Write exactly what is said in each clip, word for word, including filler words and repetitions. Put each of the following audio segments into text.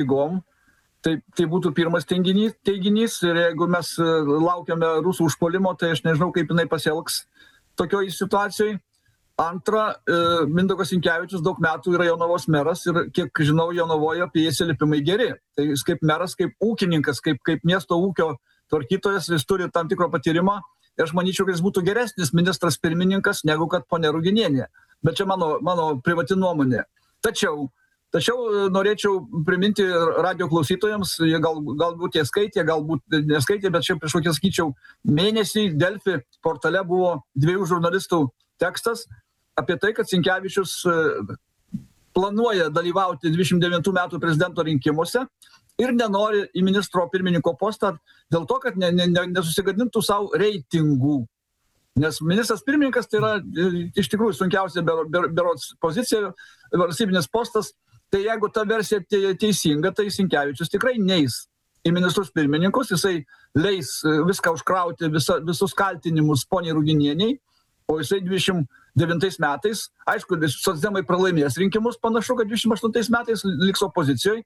pareigom. Tai, tai būtų pirmas teiginys, teiginys ir jeigu mes laukiame rusų užpuolimo, tai aš nežinau, kaip jinai pasielgs tokioj situacijoj. Antra, Mindaugas Sinkevičius daug metų yra Jonavos meras ir kiek žinau, Jonavoje apie jį atsiliepimai geri. Tai jis kaip meras, kaip ūkininkas, kaip, kaip miesto ūkio tvarkytojas, jis turi tam tikro patyrimą ir aš manyčiau, kad jis būtų geresnis ministras pirmininkas negu kad ponia Ruginienė. Bet čia mano, mano privati nuomonė. Tačiau Tačiau norėčiau priminti radio klausytojams, jie gal, galbūt jie skaitė, galbūt neskaitė, bet čia prieš kokį, sakyčiau, mėnesį Delfi portale buvo dviejų žurnalistų tekstas apie tai, kad Sinkevičius planuoja dalyvauti dvidešimt devintų metų prezidento rinkimuose ir nenori į ministro pirmininko postą dėl to, kad ne, ne, nesusigadintų savo reitingų. Nes ministras pirmininkas tai yra iš tikrųjų sunkiausia berods pozicija, valstybinis postas. Tai jeigu ta versija teisinga, tai Sinkevičius tikrai neis į ministrus pirmininkus, jisai leis viską užkrauti, visa, visus kaltinimus poniai Ruginieniai, o jisai dvidešimt devintais metais, aišku, socdemai pralaimės rinkimus, panašu, kad dvidešimt aštuntais metais liks opozicijoje,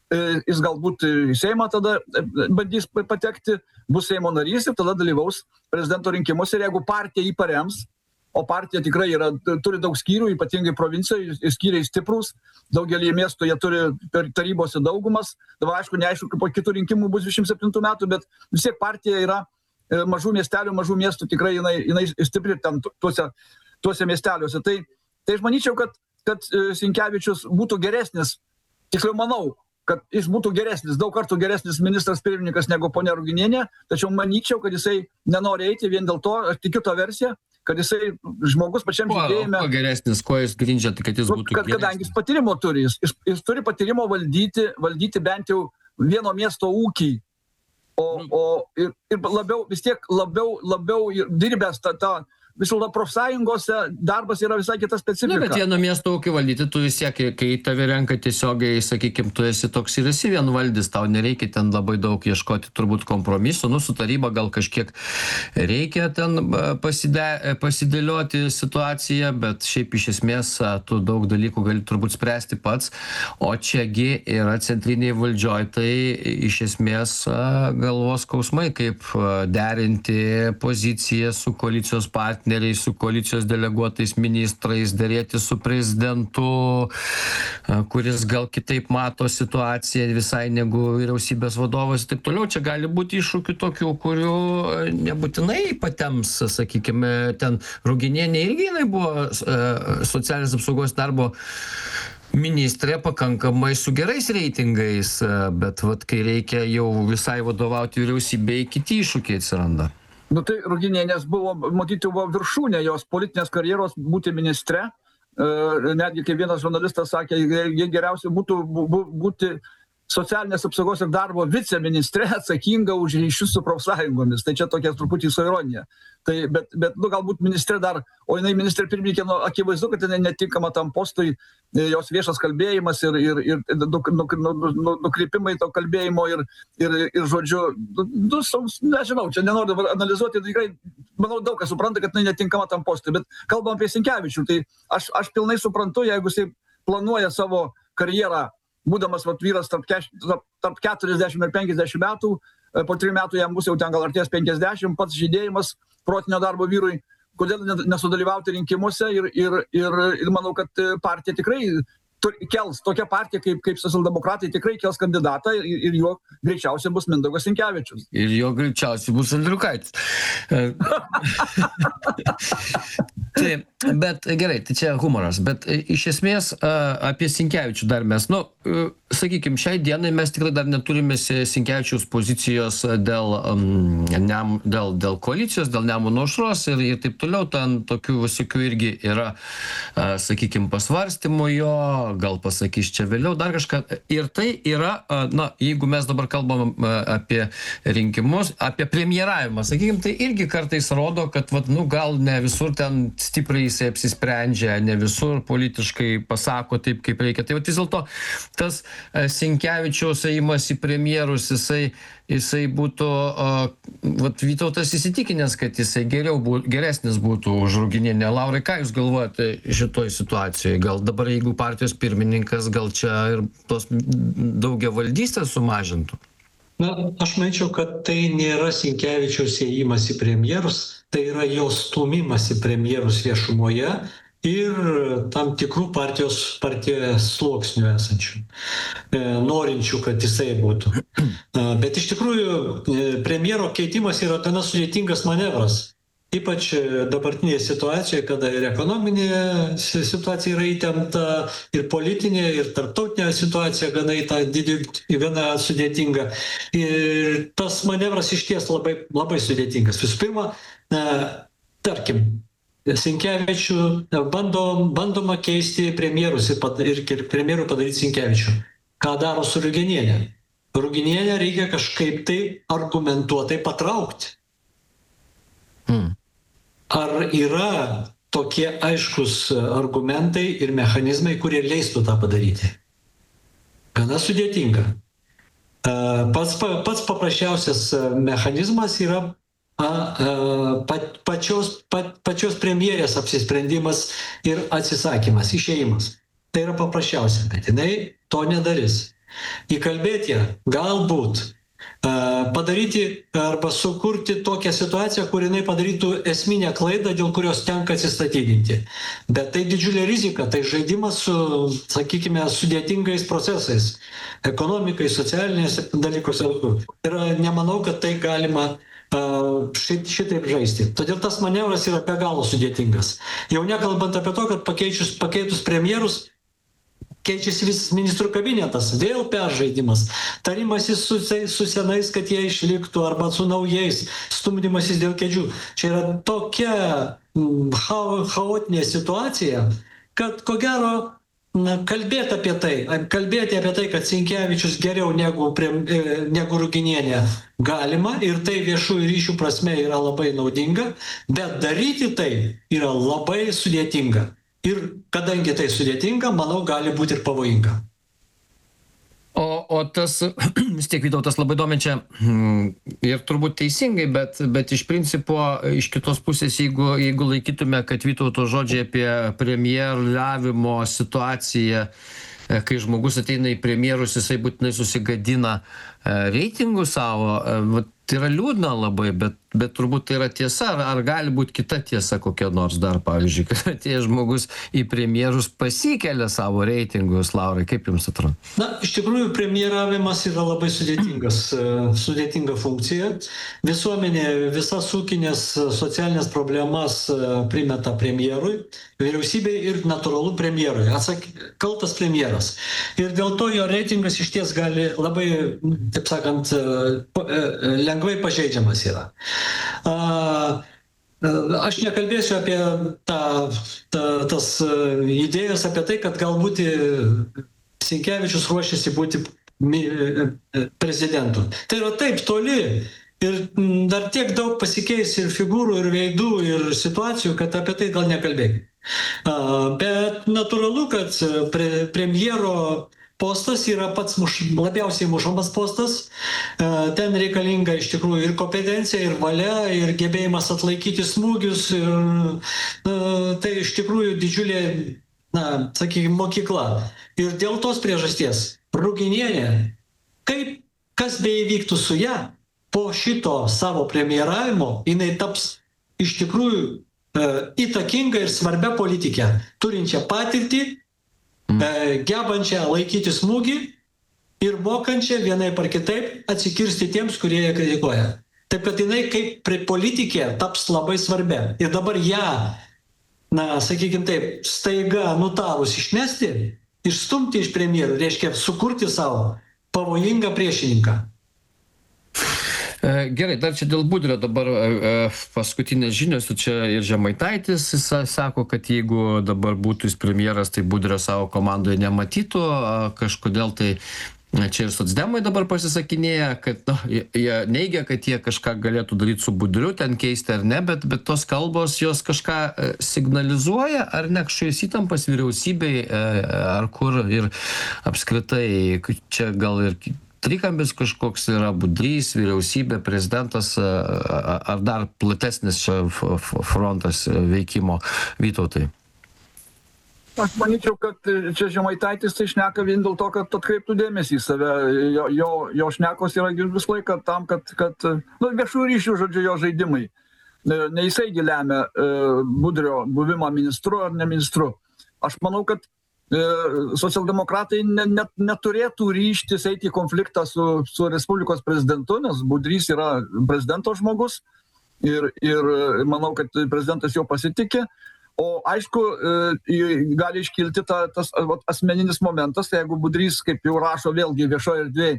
jis galbūt į Seimą tada bandys patekti, bus Seimo narys ir tada dalyvaus prezidento rinkimuose ir jeigu partija jį parems, o partija tikrai yra, turi daug skyrių, ypatingai provincijoje, skyriai stiprus, daugelį miestų jie turi tarybose daugumas, dabar aišku, neaišku, kaip po kitų rinkimų bus dvidešimt septintų metų, bet vis tiek partija yra mažų miestelių, mažų miestų, tikrai jinai, jinai stipri ten tuose, tuose miesteliuose. Tai, tai aš manyčiau, kad, kad Sinkevičius būtų geresnis, tiksliau manau, kad jis būtų geresnis, daug kartų geresnis ministras pirmininkas negu ponia Ruginienė, tačiau manyčiau, kad jisai nenori eiti vien dėl to, aš tikiu tą versiją, kad jisai žmogus pačiam žydėjime... Kuo geresnis, kuo jis grindžia, tai kad jis būtų kad, geresnis? Kadangi jis patyrimo turi, jis, jis, jis turi patyrimo valdyti, valdyti bent jau vieno miesto ūkį, o, o ir, ir labiau, vis tiek labiau, labiau dirbęs tą... tą vis dėlto profsąjungose darbas yra visai kita specifika. Ne, bet vieno miesto ūkį valdyti, tu vis tiek, kai tave renka tiesiogiai, sakykime, tu esi toks ir esi vienvaldis, tau nereikia ten labai daug ieškoti turbūt kompromiso, nu, su taryba gal kažkiek reikia ten paside, pasidėlioti situaciją, bet šiaip iš esmės tu daug dalykų gali turbūt spręsti pats, o čiagi yra centriniai valdžioj, tai iš esmės galvos skausmai, kaip derinti poziciją su koalicijos partneriais, su koalicijos deleguotais ministrais, dėrėti su prezidentu, kuris gal kitaip mato situaciją visai negu vyriausybės vadovas ir taip toliau. Čia gali būti iššūkių tokių, kurių nebūtinai patems, sakykime, ten Ruginienė irgi jinai buvo socialinės apsaugos darbo ministrė pakankamai su gerais reitingais, bet vat, kai reikia jau visai vadovauti vyriausybei, kiti iššūkiai atsiranda. Nu tai Ruginienės buvo, matyti, buvo viršūnė jos politinės karjeros būti ministre. Netgi kai vienas žurnalistas sakė, jie geriausiai būtų būti socialinės apsaugos ir darbo viceministre atsakinga už ryšius su profsąjungomis. Tai čia tokia truputį su ironija. Tai, bet, bet nu, galbūt ministrė dar, o jinai ministrė pirmininkė, nu, akivaizdu, kad jinai netinkama tam postui, jos viešas kalbėjimas ir, ir, ir nuk, nuk, nuk, nukreipimai to kalbėjimo ir, ir, ir žodžiu, nu, nežinau, čia nenoriu dabar analizuoti, tikrai, manau, daug kas supranta, kad jinai netinkama tam postui, bet kalbam apie Sinkevičių, tai aš, aš pilnai suprantu, jeigu jisai planuoja savo karjerą, būdamas vat, vyras tarp, tarp keturiasdešimt ir penkiasdešimt metų, po trijų metų jam bus jau ten gal arties penkiasdešimt, pats žydėjimas protinio darbo vyrui, kodėl nesudalyvauti rinkimuose ir, ir, ir, ir manau, kad partija tikrai kels, tokia partija kaip, kaip socialdemokratai tikrai kels kandidatą ir, ir jo greičiausiai bus Mindaugas Sinkevičius. Ir jo greičiausiai bus Andriukaitis. Tai, bet gerai, tai čia humoras, bet iš esmės apie Sinkevičių dar mes, nu, sakykime, šiai dienai mes tikrai dar neturime Sinkevičiaus pozicijos dėl, um, nem, dėl, dėl koalicijos, dėl Nemuno aušros ir, ir taip toliau, ten tokių visokių irgi yra, uh, sakykime, pasvarstymų jo, gal pasakys čia vėliau, dar kažką. Ir tai yra, uh, na, jeigu mes dabar kalbam uh, apie rinkimus, apie premjeravimą, sakykime, tai irgi kartais rodo, kad, vat, nu, gal ne visur ten stipriai jisai apsisprendžia, ne visur politiškai pasako taip, kaip reikia. Tai vat vis dėlto tas e, Sinkevičiaus ėjimas į premjerus, jisai, jisai būtų, e, vat Vytautas įsitikinęs, kad jisai geriau bū, geresnis būtų už Ruginienę. Laurai, ką jūs galvojate šitoj situacijoje? Gal dabar, jeigu partijos pirmininkas, gal čia ir tos daugiavaldystės sumažintų? Na, aš manyčiau, kad tai nėra Sinkevičiaus ėjimas į premjerus, tai yra jo stūmimas į premjerus viešumoje ir tam tikrų partijos, partijos sluoksnių esančių, e, norinčių, kad jisai būtų. E, bet iš tikrųjų e, premjero keitimas yra gana sudėtingas manevras. Ypač dabartinėje situacijoje, kada ir ekonominė situacija yra įtempta, ir politinė, ir tarptautinė situacija gana, gana sudėtinga. Ir tas manevras iš ties labai, labai sudėtingas. Visų pirma, tarkim, Sinkevičių bando, bandoma keisti premjerus ir, pad, ir, ir premjerų padaryti Sinkevičių. Ką daro su Ruginiene? Ruginienę reikia kažkaip tai argumentuotai patraukti. Hmm. Ar yra tokie aiškus argumentai ir mechanizmai, kurie leistų tą padaryti? Gana sudėtinga. Pats, pats paprasčiausias mechanizmas yra pačios, pačios premjerės apsisprendimas ir atsisakymas, išėjimas. Tai yra paprasčiausia, bet jinai to nedarys. Įkalbėti ją galbūt, padaryti arba sukurti tokią situaciją, kur jinai padarytų esminę klaidą, dėl kurios tenka atsistatydinti. Bet tai didžiulė rizika, tai žaidimas su, sakykime, sudėtingais procesais, ekonomikai, socialinės dalykus. Ir nemanau, kad tai galima šit, šitaip žaisti. Todėl tas manevras yra be galo sudėtingas. Jau nekalbant apie to, kad pakeičius, pakeitus premjerus, keičiasi visas ministrų kabinetas, vėl peržaidimas, tarimasis su, su senais, kad jie išliktų, arba su naujais, stumdymasis dėl kėdžių. Čia yra tokia ha, chaotinė situacija, kad ko gero na, kalbėti apie tai, kalbėti apie tai, kad Sinkevičius geriau negu, negu Ruginienė galima ir tai viešųjų ryšių prasme yra labai naudinga, bet daryti tai yra labai sudėtinga. Ir kadangi tai sudėtinga, manau, gali būti ir pavojinga. O, o tas, vis tiek Vytautas labai dominčia ir turbūt teisingai, bet, bet iš principo, iš kitos pusės, jeigu, jeigu laikytume, kad Vytauto žodžiai apie premjeravimo situaciją, kai žmogus ateina į premjerus, jisai būtinai susigadina reitingų savo, tai yra liūdna labai, bet, bet turbūt tai yra tiesa, ar, ar gali būti kita tiesa kokia nors dar, pavyzdžiui, kad atėjęs žmogus į premjerus pasikelia savo reitingus, Laurai, kaip jums atrodo? Na, iš tikrųjų, premjeravimas yra labai sudėtingas, sudėtinga funkcija. Visuomenė visas ūkinės socialinės problemas primeta premjerui, vyriausybei ir natūralu premjerui. Atsak, kaltas premjeras. Ir dėl to jo reitingas iš ties gali labai, taip sakant, lengvai pažeidžiamas yra. Aš nekalbėsiu apie tą, tą, tas idėjas apie tai, kad galbūt Sinkevičius ruošiasi būti prezidentu. Tai yra taip toli ir dar tiek daug pasikeis ir figūrų, ir veidų, ir situacijų, kad apie tai gal nekalbėkime. Bet natūralu, kad pre, premjero postas yra pats muš, labiausiai mušamas postas. Ten reikalinga iš tikrųjų ir kompetencija, ir valia, ir gebėjimas atlaikyti smūgius. Ir, tai iš tikrųjų didžiulė, na, sakykime, mokykla. Ir dėl tos priežasties Ruginienė, kaip kas beįvyktų su ja, po šito savo premjeravimo, jinai taps iš tikrųjų e, įtakinga ir svarbia politikė, turinčia patirtį, gebančią laikyti smūgį ir mokančią vienaip ar kitaip atsikirsti tiems, kurie ją kritikuoja. Taip, kad jinai kaip politikė taps labai svarbia. Ir dabar ją, na, sakykime taip, staiga nutarus išmesti, išstumti iš premjerų, reiškia sukurti savo pavojingą priešininką. Gerai, dar čia dėl Budrio dabar paskutinės žinios, čia ir Žemaitaitis sako, kad jeigu dabar būtų jis premjeras, tai Budrio savo komandoje nematytų, kažkodėl tai Čia ir socdemai dabar pasisakinėja, kad nu, jie, jie neigia, kad jie kažką galėtų daryti su Budriu, ten keisti ar ne, bet, bet tos kalbos jos kažką signalizuoja, ar ne kažkokios įtampas vyriausybei, ar kur ir apskritai čia gal ir trikampis kažkoks yra Budrys, vyriausybė, prezidentas, ar dar platesnis čia frontas veikimo. Vytautai? Aš manyčiau, kad čia Žemaitaitis tai šneka vien dėl to, kad atkreiptų dėmesį į save. Jo, jo, jo šnekos yra visą laiką tam, kad, kad nu, viešų ryšių, žodžiu, jo žaidimai. Ne jisai lemia Budrio buvimą ministru ar ne ministru. Aš manau, kad socialdemokratai ne, ne, neturėtų ryžtis eiti į konfliktą su, su Respublikos prezidentu, nes Budrys yra prezidento žmogus ir, ir manau, kad prezidentas jo pasitikė. O aišku, gali iškilti ta, tas asmeninis momentas, jeigu Budrys, kaip jau rašo vėlgi viešoje erdvėje,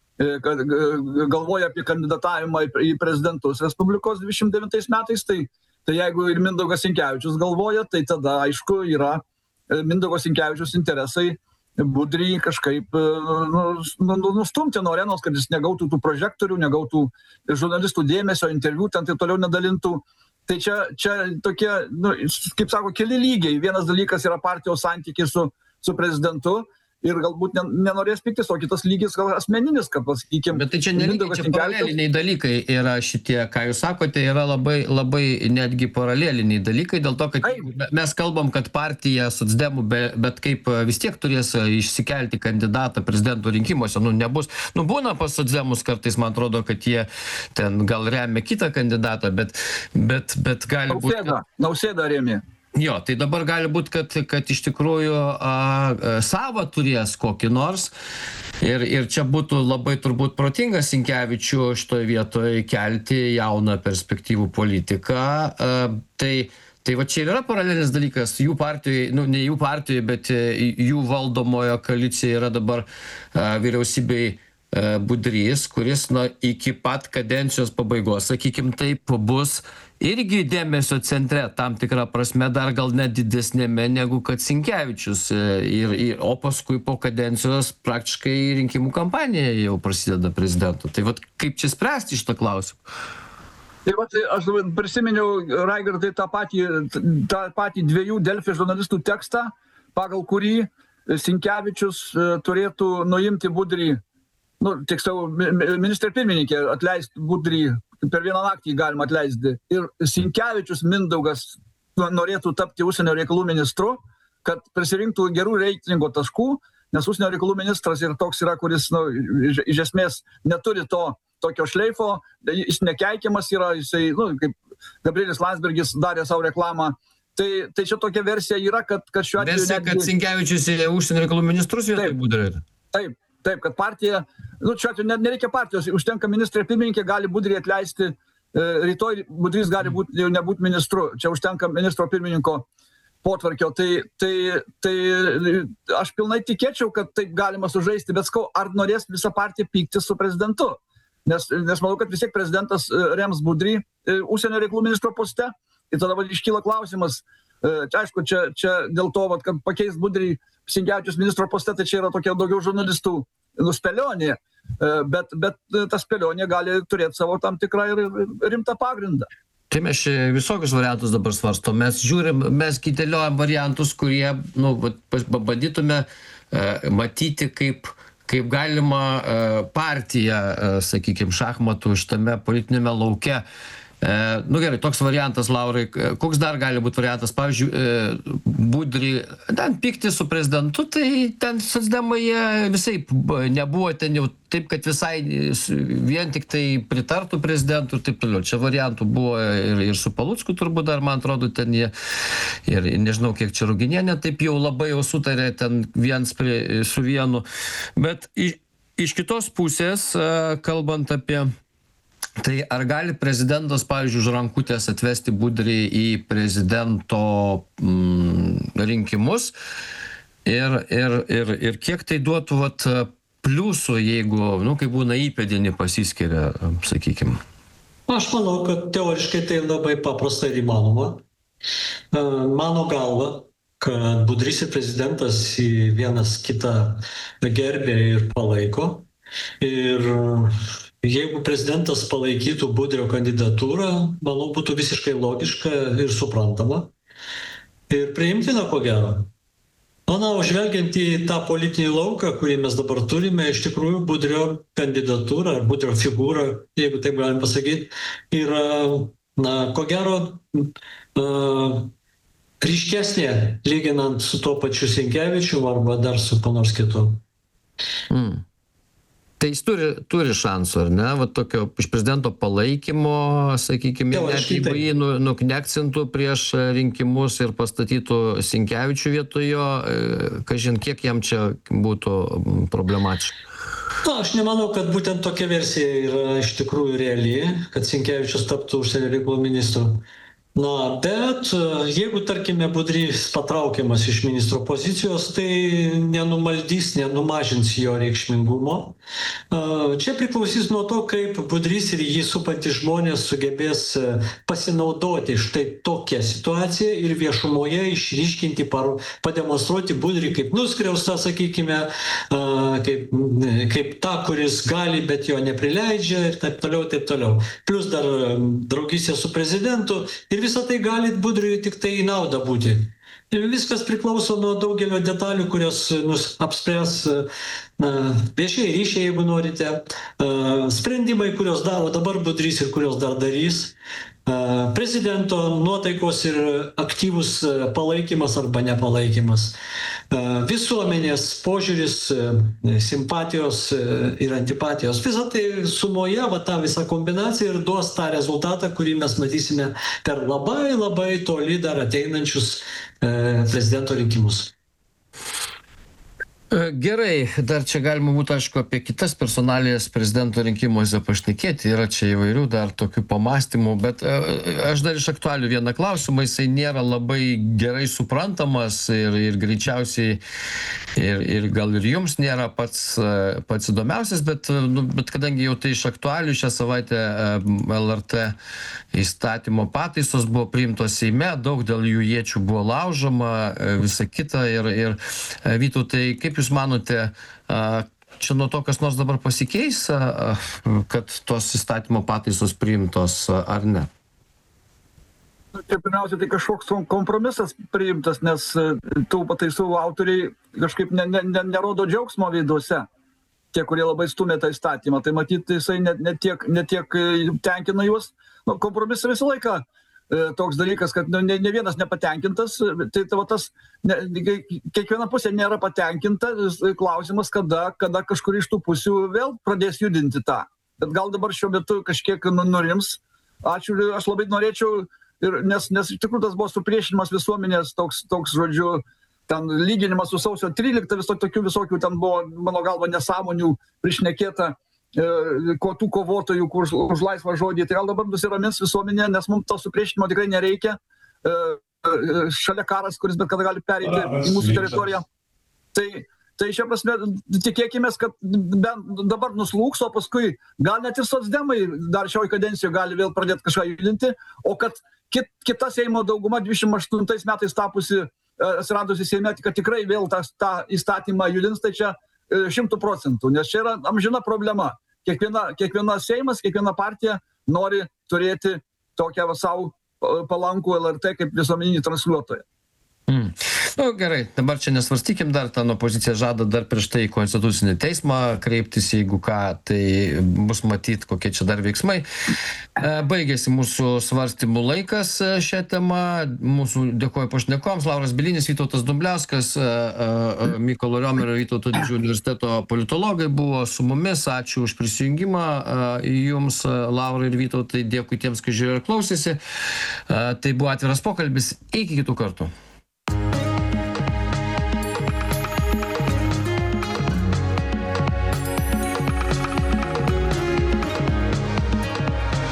kad galvoja apie kandidatavimą į prezidentus Respublikos dvidešimt devintais metais, tai, tai jeigu ir Mindaugas Sinkevičius galvoja, tai tada aišku yra Mindaugo Sinkevičiaus interesai Budrį kažkaip nu, nu, nustumti nuo arenos, kad jis negautų tų prožektorių, negautų žurnalistų dėmesio, interviu, ten tai toliau nedalintų. Tai čia, čia tokie, nu, kaip sako, keli lygiai. Vienas dalykas yra partijos santykiai su, su prezidentu ir galbūt nenorės piktis, o kitas lygis gal asmeninis, kad pasakykime. Bet tai čia nelygiai, čia paraleliniai dalykai yra šitie, ką jūs sakote, yra labai, labai netgi paraleliniai dalykai, dėl to, kad Ai. mes kalbam, kad partija socdemų, bet kaip vis tiek turės išsikelti kandidatą prezidento rinkimuose, nu nebus, nu būna pas socdemus kartais, man atrodo, kad jie ten gal remia kitą kandidatą, bet, bet, bet gali būti... Nausėda, Nausėda rėmė. Jo, tai dabar gali būti, kad, kad iš tikrųjų a, a, savo turės kokį nors ir, ir čia būtų labai turbūt protingas Sinkevičių šitoje vietoje kelti jauną perspektyvų politiką. A, tai, tai va čia yra paralelinis dalykas, jų partijoje, nu ne jų partijoje, bet jų valdomojo koalicija yra dabar a, vyriausybei Budrys, kuris na, iki pat kadencijos pabaigos, sakykim, taip bus irgi dėmesio centre, tam tikrą prasme dar gal net didesnėme negu kad Sinkevičius. Ir, ir, o paskui po kadencijos praktiškai rinkimų kampanija jau prasideda prezidento. Tai vat kaip čia spręsti šitą klausimą? Tai vat, aš prisiminiau, Raigardai, tą patį, tą patį dviejų Delfi žurnalistų tekstą, pagal kurį Sinkevičius turėtų nuimti Budrį. Nu, tiksliau, ministrė pirmininkė atleisti Budrį, per vieną naktį galima atleisti. Ir Sinkevičius Mindaugas norėtų tapti užsienio reikalų ministru, kad prisirinktų gerų reitingo taškų, nes užsienio reikalų ministras ir toks yra, kuris nu, iš, iš esmės neturi to tokio šleifo, jis nekeikiamas yra, jisai, nu, kaip Gabrielius Landsbergis darė savo reklamą. Tai, tai čia tokia versija yra, kad, kad šiuo atveju... Versija, netgi... kad Sinkevičius į užsienio reikalų ministrus vietoj Budrio. Taip. Taip, kad partija, nu čia atveju nereikia partijos, užtenka ministrė pirmininkė, gali Budrį atleisti, e, rytoj Budrys gali būt, jau nebūti ministru, čia užtenka ministro pirmininko potvarkio, tai, tai, tai aš pilnai tikėčiau, kad taip galima sužaisti, bet skau, ar norės visa partija pykti su prezidentu, nes, nes manau, kad vis tiek prezidentas rems Budrį e, užsienio reikalų ministro poste, ir tada iškyla klausimas, e, čia aišku, čia, čia dėl to, vat, kad pakeis Budrį Sinkevičius ministro poste, tai čia yra tokia daugiau žurnalistų nuspėlionė, bet, bet ta spėlionė gali turėti savo tam tikrą ir rimtą pagrindą. Tai mes čia visokius variantus dabar svarstom, mes žiūrim, mes kiteliojam variantus, kurie, nu, bandytume uh, matyti, kaip, kaip galima uh, partiją, uh, sakykime, šachmatų šitame politinėme lauke. E, nu gerai, toks variantas, Laurai, koks dar gali būti variantas, pavyzdžiui, e, Budrį, ten pykti su prezidentu, tai ten socdemai visai nebuvo ten jau taip, kad visai vien tik tai pritartų prezidentui ir taip toliau. Čia variantų buvo ir, ir su Palucku turbūt dar, man atrodo, ten jie, ir nežinau, kiek čia Ruginienė, taip jau labai jau sutarė ten viens prie, su vienu. Bet iš, iš kitos pusės, kalbant apie tai ar gali prezidentas, pavyzdžiui, už rankutės atvesti Budrį į prezidento mm, rinkimus ir, ir, ir, ir kiek tai duotų vat, pliusų, jeigu, nu, kai būna įpėdinį pasiskiria, sakykime? Aš manau, kad teoriškai tai labai paprasta ir įmanoma. Mano galva, kad Budrys ir prezidentas vienas kitą gerbė ir palaiko. Ir jeigu prezidentas palaikytų Budrio kandidatūrą, manau, būtų visiškai logiška ir suprantama. Ir priimtina, ko gero. Manau, žvelgiant į tą politinį lauką, kurį mes dabar turime, iš tikrųjų Budrio kandidatūra ar Budrio figūra, jeigu taip galim pasakyti, yra, na, ko gero, uh, ryškesnė, lyginant su tuo pačiu Sinkevičiu arba dar su kuo nors kitu. Mm. Tai jis turi, turi šansų, ar ne? Va tokio iš prezidento palaikymo, sakykime, Jau, net jeigu jį nu, nukneksintų prieš rinkimus ir pastatytų Sinkevičių vietojo, kažin kiek jam čia būtų problematiška. Na, aš nemanau, kad būtent tokia versija yra iš tikrųjų reali, kad Sinkevičius taptų užsienio reikalų ministru. Na, bet jeigu, tarkime, Budrys patraukiamas iš ministro pozicijos, tai nenumaldys, nenumažins jo reikšmingumo. Čia priklausys nuo to, kaip Budrys ir jį supantys žmonės sugebės pasinaudoti štai tokią situaciją ir viešumoje išryškinti, pademonstruoti Budrį kaip nuskriaustą, sakykime, kaip, kaip tą, kuris gali, bet jo neprileidžia ir taip toliau, taip toliau. Plus dar draugystė su prezidentu ir visą tai gali Budriui tik tai į naudą būti. Ir viskas priklauso nuo daugelio detalių, kurios nus, apspręs viešieji ryšiai, jeigu norite, sprendimai, kurios daro dabar Budrys ir kurios dar darys, prezidento nuotaikos ir aktyvus palaikymas arba nepalaikymas, visuomenės požiūris, simpatijos ir antipatijos. Visą tai sumoje, va, ta visa kombinacija ir duos tą rezultatą, kurį mes matysime per labai labai toli dar ateinančius prezidento rinkimus. Gerai, dar čia galima būtų, aišku, apie kitas personalijas prezidento rinkimuose pašnekėti, yra čia įvairių dar tokių pamastymų, bet aš dar iš aktualių vieną klausimą, jisai nėra labai gerai suprantamas ir, ir greičiausiai ir, ir gal ir jums nėra pats, pats įdomiausias, bet, nu, bet kadangi jau tai iš aktualių šią savaitę L R T įstatymo pataisos buvo priimtos Seime, daug dėl jų iečių buvo laužoma, visa kita ir, ir Vytautai, kaip Jūs manote, čia nuo to kas nors dabar pasikeis, kad tos įstatymo pataisos priimtos ar ne? Tai pirmiausia, tai kažkoks kompromisas priimtas, nes tų pataisų autoriai kažkaip ne, ne, ne, nerodo džiaugsmo veiduose. Tie, kurie labai stumė tą įstatymą, tai matyti jisai net ne tiek, ne tiek tenkina juos. Nu, kompromisai visą laiką toks dalykas, kad ne, ne vienas nepatenkintas, tai va tas, ne, kiekviena pusė nėra patenkinta, klausimas, kada, kada kažkur iš tų pusių vėl pradės judinti tą. Bet gal dabar šiuo metu kažkiek nurims. Ačiū, aš labai norėčiau, ir, nes, nes iš tikrųjų tas buvo supriešinimas visuomenės, toks, toks žodžiu, ten lyginimas su sausio trylikta, visokių tokių visokių, ten buvo, mano galva, nesąmonių prišnekėta, ko tų kovotojų už, už laisvą žodį. Tai gal dabar nusiramins visuomenė, nes mums to supriešinimo tikrai nereikia. Šalia karas, kuris bet kada gali pereiti į mūsų teritoriją. Tai, tai šia prasme tikėkimės, kad bent dabar nuslūgs, o paskui gal net ir socdemai dar šioj kadencijoje gali vėl pradėti kažką judinti, o kad kit, kita Seimo dauguma dvidešimt aštuntais metais tapusi, atsiradusi Seime, kad tikrai vėl tą, tą įstatymą judins, tai čia šimtų procentų, nes čia yra amžina problema. Kiekviena, kiekviena Seimas, kiekviena partija nori turėti tokią savo palankų L R T kaip visuomeninį transliuotoją. Mm. Nu, gerai, dabar čia nesvarstykim dar, ten opozicija žada dar prieš tai konstitucinį teismą kreiptis, jeigu ką, tai bus matyt, kokie čia dar veiksmai. Baigėsi mūsų svarstymų laikas šią temą. Mūsų dėkoju pašnekoms. Lauras Bielinis, Vytautas Dumbliauskas, Mykolo Riomerio Vytauto Didžiojo universiteto politologai buvo su mumis. Ačiū už prisijungimą jums, Laurai ir Vytautai. Dėkui tiems, kai žiūrėjo ir klausėsi. Tai buvo atviras pokalbis. Iki kitų kartų.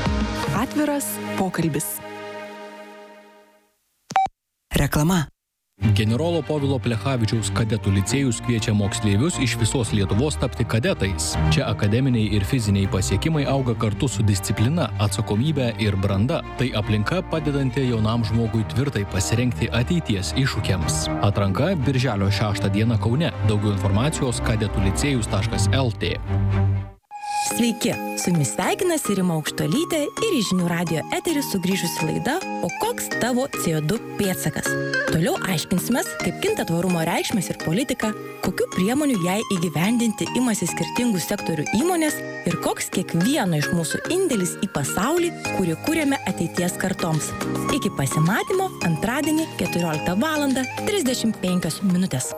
Atviras pokalbis. Reklama. Generolo Povilo Plechavičiaus kadetų licėjus kviečia moksleivius iš visos Lietuvos tapti kadetais. Čia akademiniai ir fiziniai pasiekimai auga kartu su disciplina, atsakomybė ir branda. Tai aplinka padedanti jaunam žmogui tvirtai pasirengti ateities iššūkiams. Atranka birželio šeštą dieną Kaune. Daugiau informacijos kadetų licėjus taškas el tė. Sveiki, su jumis sveikinasi Rima Aukštuolytė ir į Žinių radijo eterį sugrįžusi laida O koks tavo C O du pėdsakas? Toliau aiškinsimės, kaip kinta tvarumo reikšmės ir politika, kokių priemonių jai įgyvendinti imasi skirtingų sektorių įmonės ir koks kiekvieno iš mūsų indėlis į pasaulį, kurį kūrėme ateities kartoms. Iki pasimatymo antradienį keturioliktą valandą trisdešimt penkios minutės.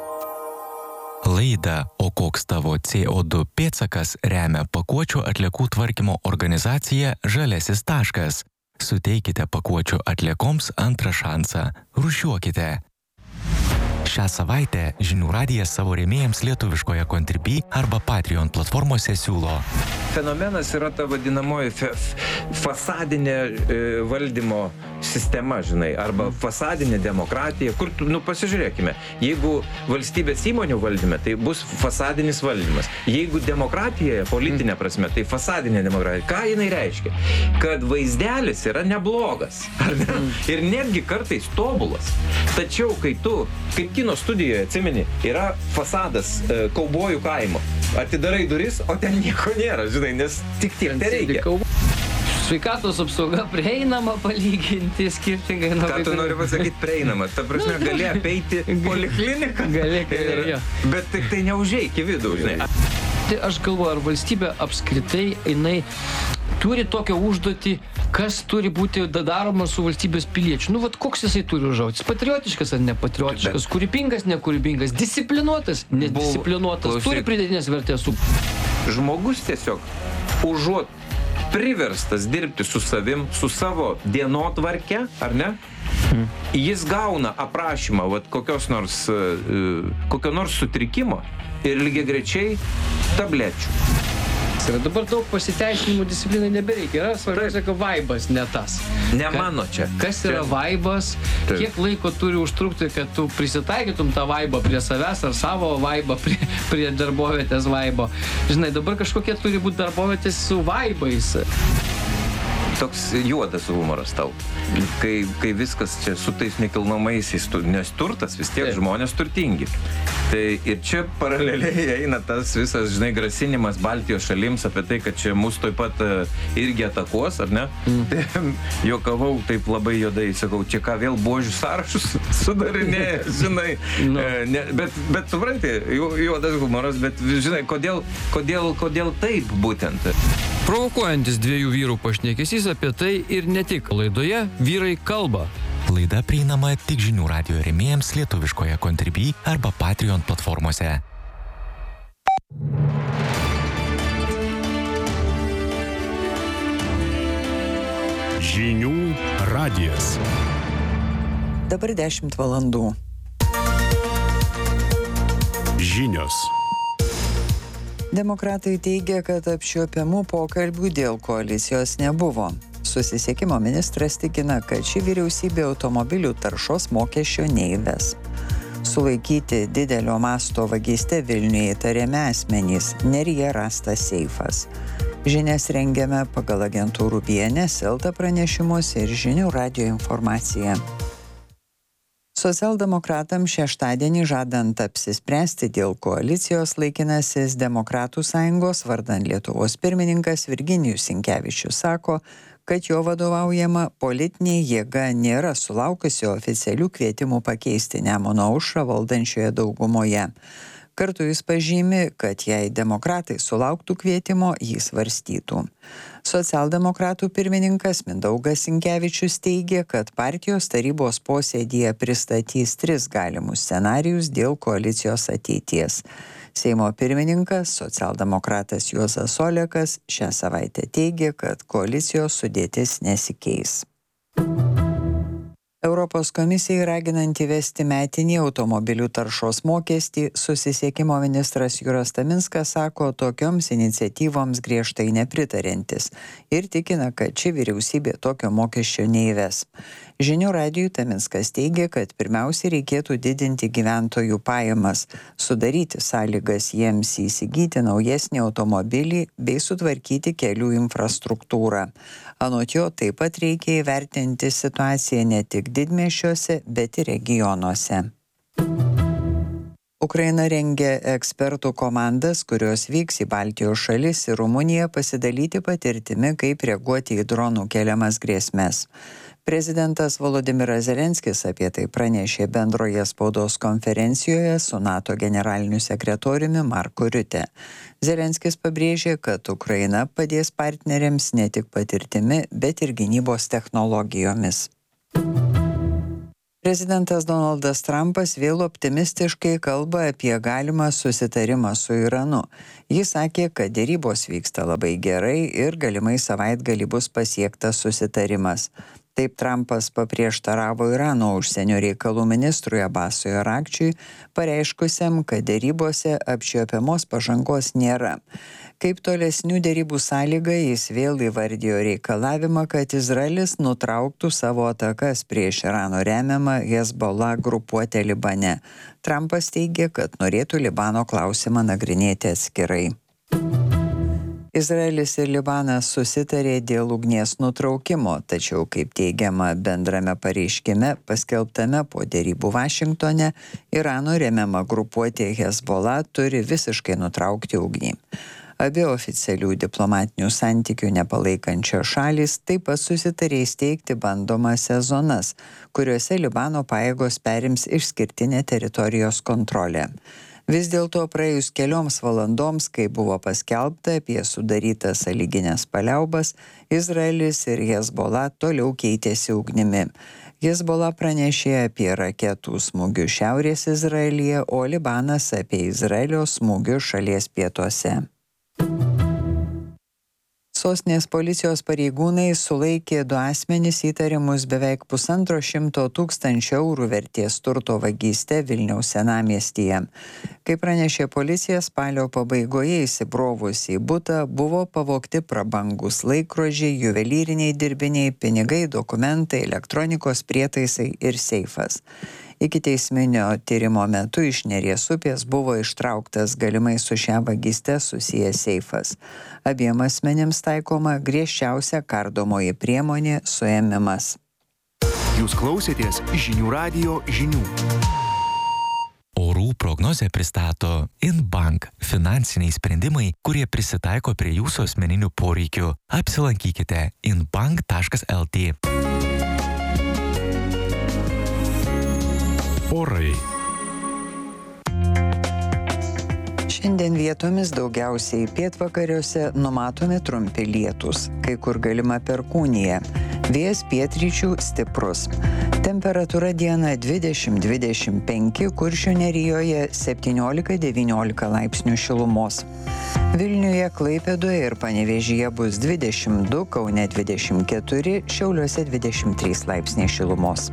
Laidą O koks tavo C O du pėdsakas remia pakuočių atliekų tvarkymo organizacija Žaliasis taškas. Suteikite pakuočių atliekoms antrą šansą. Rūšiuokite. Šią savaitę Žinių radijas savo rėmėjams lietuviškoje Contribui arba Patreon platformose siūlo. Fenomenas yra ta vadinamoji fe, fasadinė e, valdymo sistema, žinai, arba fasadinė demokratija, kur, nu, pasižiūrėkime, jeigu valstybės įmonių valdyme, tai bus fasadinis valdymas. Jeigu demokratijoje, politinė prasme, tai fasadinė demokratija. Ką jinai reiškia? Kad vaizdelis yra neblogas, ar ne? Ir netgi kartais tobulas. Tačiau, kai tu, kaip kino studijoje, atsimeni, yra fasadas e, kaubojų kaimo, atidarai duris, o ten nieko nėra, žinai, nes tik tiek tai reikia. Sveikatos apsauga prieinama palyginti skirtingai nuo... Ką tu nori pasakyti prieinama? Ta prasme, gali apeiti polikliniką. Gali, gali. Bet tik tai neužeik į vidų, žinai. Tai aš galvoju, ar valstybė apskritai, jinai turi tokią užduotį, kas turi būti daroma su valstybės piliečiu. Nu, vat koks jisai turi užauti? Patriotiškas ar nepatriotiškas? Kūrybingas, nekūrybingas? Disciplinuotas, nedisciplinuotas? Turi pridėtinės vertės su... Žmogus tiesiog užuot priverstas dirbti su savim, su savo dienotvarke, ar ne? Hmm. Jis gauna aprašymą vat, kokios nors, uh, kokio nors sutrikimo ir lygiagrečiai tablečių. Ir dabar daug pasiteisinimų disciplinai nebereikia. Yra svarbiausia, kad vaibas ne tas. Ne Ka, mano čia. Kas yra čia. Vaibas? Taip. Kiek laiko turi užtrukti, kad tu prisitaikytum tą vaibą prie savęs ar savo vaibą prie, prie darbovietės vaibo? Žinai, dabar kažkokie turi būti darbovietės su vaibais. Toks juodas humoras tau. Kai, kai viskas čia su tais nekilnojamaisiais, nes turtas vis tiek žmonės turtingi. Tai ir čia paraleliai eina tas visas, žinai, grasinimas Baltijos šalims apie tai, kad čia mus taip pat irgi atakuos, ar ne? Mm. Tai juokavau taip labai juodai, sakau, čia ką vėl buožių sąrašus sudarinėja, žinai. No. Ne, bet, bet supranti, juodas humoras, bet žinai, kodėl, kodėl, kodėl taip būtent? Provokuojantis dviejų vyrų pašnekesys apie tai ir ne tik. Laidoje Vyrai kalba. Laida prieinama tik Žinių radijo rėmėjams lietuviškoje Contribui arba Patreon platformose. Žinių radijas. Dabar dešimt valandų. Žinios. Demokratai teigia, kad apčiuopiamų pokalbių dėl koalicijos nebuvo. Susisiekimo ministras tikina, kad ši vyriausybė automobilių taršos mokesčio neįves. Sulaikyti didelio masto vagyste Vilniuje įtariami asmenys, Neryje rastas seifas. Žinias rengiame pagal agentūrų B N S, Elta pranešimus ir Žinių radijo informaciją. Socialdemokratams šeštadienį žadant apsispręsti dėl koalicijos, laikinasis Demokratų sąjungos vardan Lietuvos pirmininkas Virginijus Sinkevičius sako, kad jo vadovaujama politinė jėga nėra sulaukusi oficialių kvietimų pakeisti Nemuno aušrą valdančioje daugumoje. Kartu jis pažymi, kad jei demokratai sulauktų kvietimo, jį svarstytų. Socialdemokratų pirmininkas Mindaugas Sinkevičius teigia, kad partijos tarybos posėdyje pristatys tris galimus scenarijus dėl koalicijos ateities. Seimo pirmininkas, socialdemokratas Juozas Olekas, šią savaitę teigia, kad koalicijos sudėtis nesikeis. Europos Europos komisijai raginant įvesti metinį automobilių taršos mokestį, susisiekimo ministras Juras Taminskas sako tokioms iniciatyvoms griežtai nepritariantis ir tikina, kad ši vyriausybė tokio mokesčio neįves. Žinių radijui Taminskas teigia, kad pirmiausia reikėtų didinti gyventojų pajamas, sudaryti sąlygas jiems įsigyti naujesnį automobilį bei sutvarkyti kelių infrastruktūrą. Anot jo, taip pat reikia įvertinti situaciją ne tik didmiesčiuose, bet ir regionuose. Ukraina rengia ekspertų komandas, kurios vyks į Baltijos šalis ir Rumuniją pasidalyti patirtimi, kaip reaguoti į dronų keliamas grėsmes. Prezidentas Volodimiras Zelenskis apie tai pranešė bendroje spaudos konferencijoje su NATO generaliniu sekretoriumi Marku Riute. Zelenskis pabrėžė, kad Ukraina padės partneriams ne tik patirtimi, bet ir gynybos technologijomis. Prezidentas Donaldas Trumpas vėl optimistiškai kalba apie galimą susitarimą su Iranu. Jis sakė, kad derybos vyksta labai gerai ir galimai savaitgalį bus pasiektas susitarimas. Taip Trumpas paprieštaravo Irano užsienio reikalų ministrui Abasui Arakčiui, pareiškusiam, kad derybose apčiuopiamos pažangos nėra. Kaip tolesnių derybų sąlyga jis vėl įvardijo reikalavimą, kad Izraelis nutrauktų savo atakas prieš Irano remiamą Hezbollah grupuotę Libane. Trumpas teigė, kad norėtų Libano klausimą nagrinėti atskirai. Izraelis ir Libanas susitarė dėl ugnies nutraukimo, tačiau, kaip teigiama bendrame pareiškime, paskelbtame po derybų Vašingtone, Irano remiama grupuotė Hezbollah turi visiškai nutraukti ugnį. Abi oficialių diplomatinių santykių nepalaikančios šalys taip pat susitarė įsteigti bandomąsias zonas, kuriuose Libano pajėgos perims išskirtinę teritorijos kontrolę. Vis dėlto praėjus kelioms valandoms, kai buvo paskelbta apie sudarytas sąlyginės paliaubas, Izraelis ir Hezbollah toliau keitėsi ugnimi. Hezbollah pranešė apie raketų smūgius šiaurės Izraelyje, o Libanas apie Izraelio smūgius šalies pietuose. Sostinės policijos pareigūnai sulaikė du asmenys įtariamus beveik pusantro šimto tūkstančių eurų vertės turto vagyste Vilniaus senamiestyje. Kaip pranešė policija, spalio pabaigoje įsibrovus į butą buvo pavogti prabangūs laikrodžiai, juvelyriniai dirbiniai, pinigai, dokumentai, elektronikos prietaisai ir seifas. Ikiteisminio tyrimo metu iš Neries upės buvo ištrauktas galimai su šia vagyste susijęs seifas. Abiem asmenims taikoma griežčiausia kardomoji priemonė – suėmimas. Jūs klausėtės žinių radijo žinių. Orų prognozę pristato Inbank – finansiniai sprendimai, kurie prisitaiko prie jūsų asmeninių poreikių. Apsilankykite inbank taškas lt. Orai. Šiandien vietomis daugiausiai pietvakariuose numatomi trumpi lietūs, kai kur galima perkūnija. Vėjas pietryčių stiprus. Temperatūra dieną dvidešimt dvidešimt penki, Kuršių nerijoje septyniolika devyniolika laipsnių šilumos. Vilniuje, Klaipėdoje ir Panevėžyje bus dvidešimt du, Kaune dvidešimt keturi, Šiauliuose dvidešimt trys laipsniai šilumos.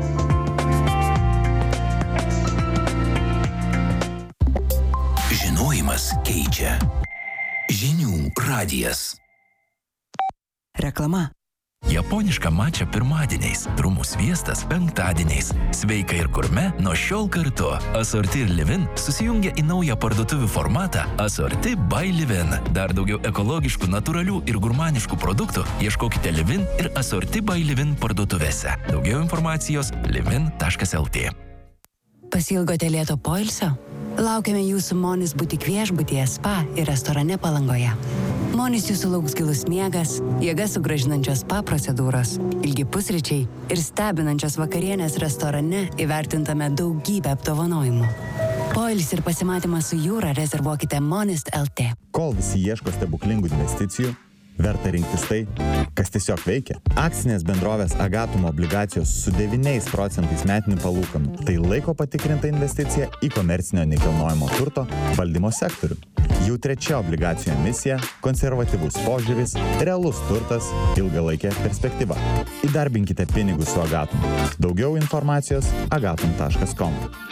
Žinojimas keičia. Žinių radijas. Reklama. Japonišką mačą pirmadieniais, trumų sviestas penktadieniais. Sveika ir gurme nuo šiol kartu. Asorti ir Livin susijungia į naują parduotuvių formatą Asorti by Livin. Dar daugiau ekologiškų, natūralių ir gurmaniškų produktų ieškokite Livin ir Asorti by Livin parduotuvėse. Daugiau informacijos livin taškas lt. Pasiilgote lėto poilsio? Laukiame jūsų Monis butik viešbutyje, spa ir restorane Palangoje. Monis jūsų lauks gilus miegas, jėgas sugrąžinančios spa procedūros, ilgi pusryčiai ir stebinančios vakarienės restorane įvertintame daugybę apdovanojimų. Poilsį ir pasimatymą su jūra rezervuokite Monis taškas lt. Kol visi ieško stebuklingų investicijų, verta rinktis tai, kas tiesiog veikia. Akcinės bendrovės Agatum obligacijos su devyniais procentais metinių palūkanų. Tai laiko patikrinta investicija į komercinio nekilnojamo turto valdymo sektorių. Jau trečia obligacijų emisija, konservatyvus požiūris, realus turtas, ilgalaikė perspektyva. Įdarbinkite pinigus su Agatom. Daugiau informacijos agatom taškas com.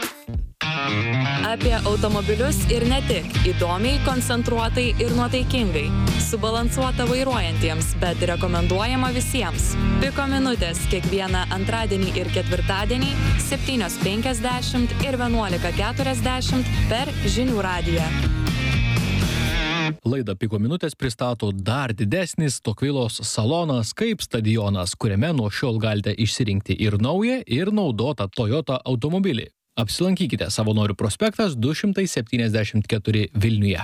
Apie automobilius ir ne tik. Įdomiai, koncentruotai ir nuotaikingai. Subalansuota vairuojantiems, bet rekomenduojama visiems. Piko minutės kiekvieną antradienį ir ketvirtadienį septynios penkiasdešimt ir vienuolika keturiasdešimt per Žinių radiją. Laidą Piko minutės pristato dar didesnis Tokvilos salonas kaip stadionas, kuriame nuo šiol galite išsirinkti ir naują, ir naudotą Toyota automobilį. Apsilankykite Savanorių prospektas du šimtai septyniasdešimt keturi Vilniuje.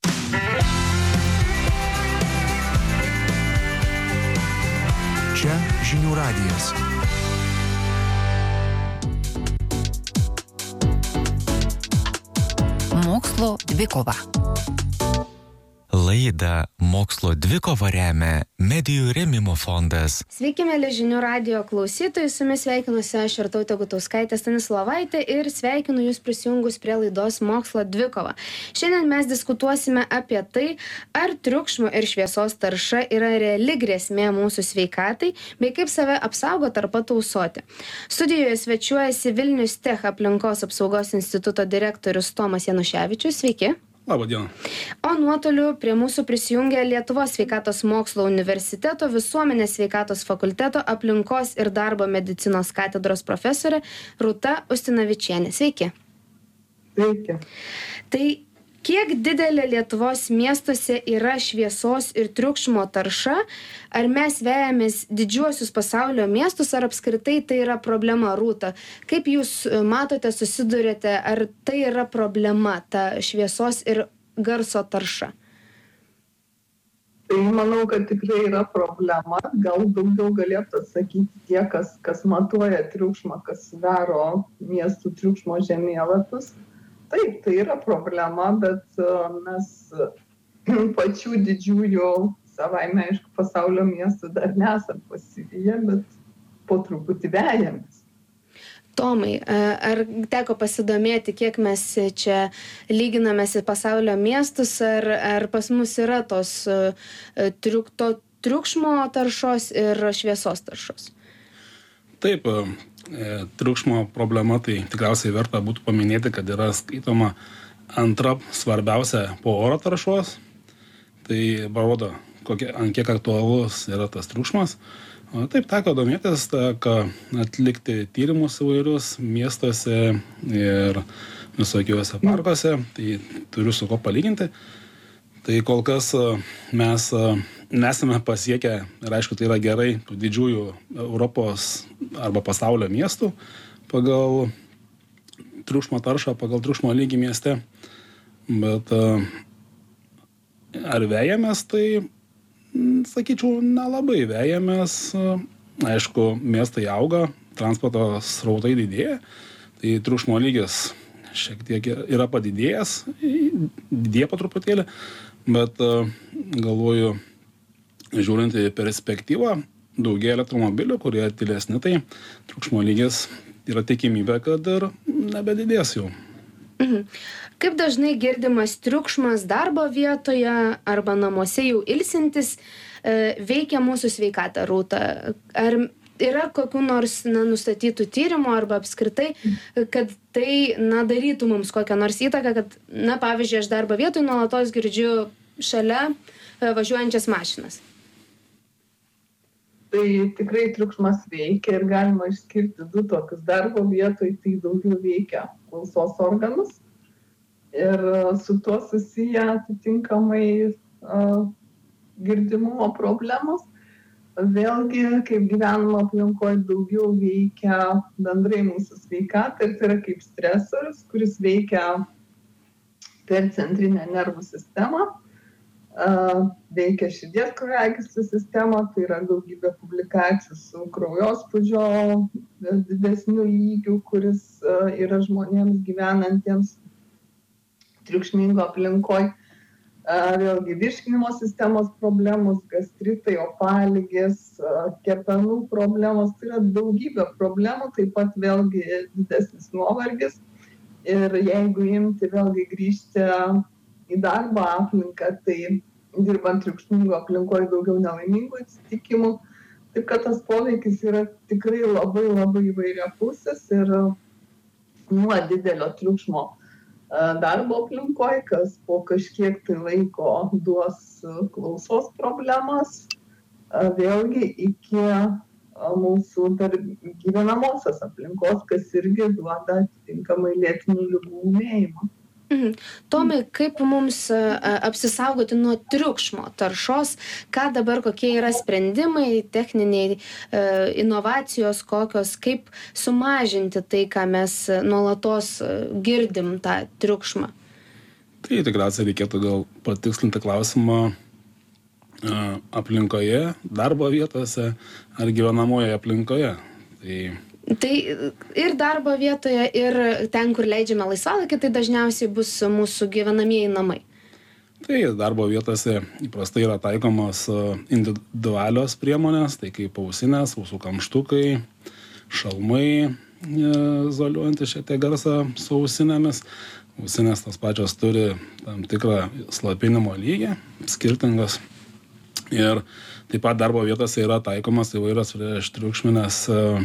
Čia Žinių radijas. Mokslo dvikova. Laidą Mokslo dvikova remia Medijų rėmimo fondas. Sveiki, mėly Žinių radijo klausytojai, su jumis sveikinuosi aš Irtautė Gutauskaitė Stanislovaitė ir sveikinu jūs prisijungus prie laidos Mokslo dvikova. Šiandien mes diskutuosime apie tai, ar triukšmo ir šviesos tarša yra reali grėsmė mūsų sveikatai, bei kaip save apsaugoti ar patausoti. Studijoje svečiuojasi Vilnius Tech aplinkos apsaugos instituto direktorius Tomas Januševičius. Sveiki. Labą dieną. O nuotoliu prie mūsų prisijungia Lietuvos sveikatos mokslo universiteto visuomenės sveikatos fakulteto aplinkos ir darbo medicinos katedros profesorė Rūta Ustinavičienė. Sveiki. Sveiki. Tai kiek didelė Lietuvos miestuose yra šviesos ir triukšmo tarša? Ar mes vejamės didžiuosius pasaulio miestus, ar apskritai tai yra problema, Rūta? Kaip jūs matote, susidurėte, ar tai yra problema, ta šviesos ir garso tarša? Tai manau, kad tikrai yra problema. Gal daugiau galėtų atsakyti tie, kas, kas matuoja triukšmą, kas daro miestų triukšmo žemėlapius. Taip, tai yra problema, bet mes pačių didžiųjų savaime, aišku, pasaulio miestų dar nesam pasiviję, bet po truputį vejamės. Tomai, ar teko pasidomėti, kiek mes čia lyginamės į pasaulio miestus, ar, ar pas mus yra tos triuk, to triukšmo taršos ir šviesos taršos? Taip, triukšmo problema, tai tikriausiai verta būtų paminėti, kad yra skaitoma antra svarbiausia po oro taršos. Tai parodo, kokie, ant kiek aktualus yra tas triukšmas. O taip teko domėtis, teko atlikti tyrimus įvairius miestuose ir visokiuose parkuose. Tai turiu su ko palyginti. Tai kol kas mes nesame pasiekę, ir aišku, tai yra gerai, tų didžiųjų Europos arba pasaulio miestų pagal triukšmo taršą, pagal triukšmo lygį mieste. Bet ar vejamės, tai, sakyčiau, nelabai vejamės. Aišku, miestai auga, transporto srautai didėja, tai triukšmo lygis šiek tiek yra padidėjęs, didėja po truputėlį. Bet galvoju, žiūrint į perspektyvą, daugėja elektromobilių, kurie tylesni, tai triukšmo lygis yra tikimybė, kad ir nebedidės jau. Mhm. Kaip dažnai girdimas triukšmas darbo vietoje arba namuose jau ilsintis veikia mūsų sveikatą, Rūta? Ar yra kokių nors na, nustatytų tyrimų arba apskritai, kad tai na, darytų mums kokią nors įtaką, kad, na, pavyzdžiui, aš darbo vietoj nuolatos girdžiu šalia važiuojančias mašinas? Tai tikrai triukšmas veikia ir galima išskirti du tokius. Darbo vietoj tai daugiau veikia klausos organus ir su tuo susiję atitinkamai uh, girdimumo problemos. Vėlgi, kaip gyvenimo aplinkoje daugiau veikia bendrai mūsų sveikatą ir tai yra kaip stresorius, kuris veikia per centrinę nervų sistemą, veikia širdies kraujagyslių sistemą, tai yra daugybė publikacijų su kraujospūdžio didesniu lygiu, kuris yra žmonėms gyvenantiems triukšmingo aplinkoje. Vėlgi virškinimo sistemos problemos, gastritai, opaligės, kepenų problemos, tai yra daugybė problemų, taip pat vėlgi didesnis nuovargis. Ir jeigu imti vėlgi grįžti į darbo aplinką, tai dirbant triukšmingo aplinkoje daugiau nelaimingų atsitikimų. Taip kad tas poveikis yra tikrai labai labai įvairiapusis ir nuo didelio triukšmo darbo aplinkoje, kas po kažkiek tai laiko duos klausos problemas, vėlgi iki mūsų dar gyvenamosios aplinkos, kas irgi duoda atitinkamai lėtinių ligų ūmėjimą. Mhm. Tomai, kaip mums apsisaugoti nuo triukšmo taršos, ką dabar kokie yra sprendimai, techniniai inovacijos kokios, kaip sumažinti tai, ką mes nuolatos girdim tą triukšmą? Tai tikriausiai reikėtų gal patikslinti klausimą aplinkoje, darbo vietose ar gyvenamoje aplinkoje. Tai Tai ir darbo vietoje, ir ten, kur leidžiame laisvalaikį, tai dažniausiai bus mūsų gyvenamieji namai. Tai darbo vietose įprastai yra taikomos individualios priemonės, tai kaip ausinės, ausų kamštukai, šalmai, izoliuojantys šiek tiek garsą su ausinėmis. Ausinės tas pačios turi tam tikrą slopinimo lygį, skirtingas. Ir taip pat darbo vietose yra taikomas įvairios prieš triukšminės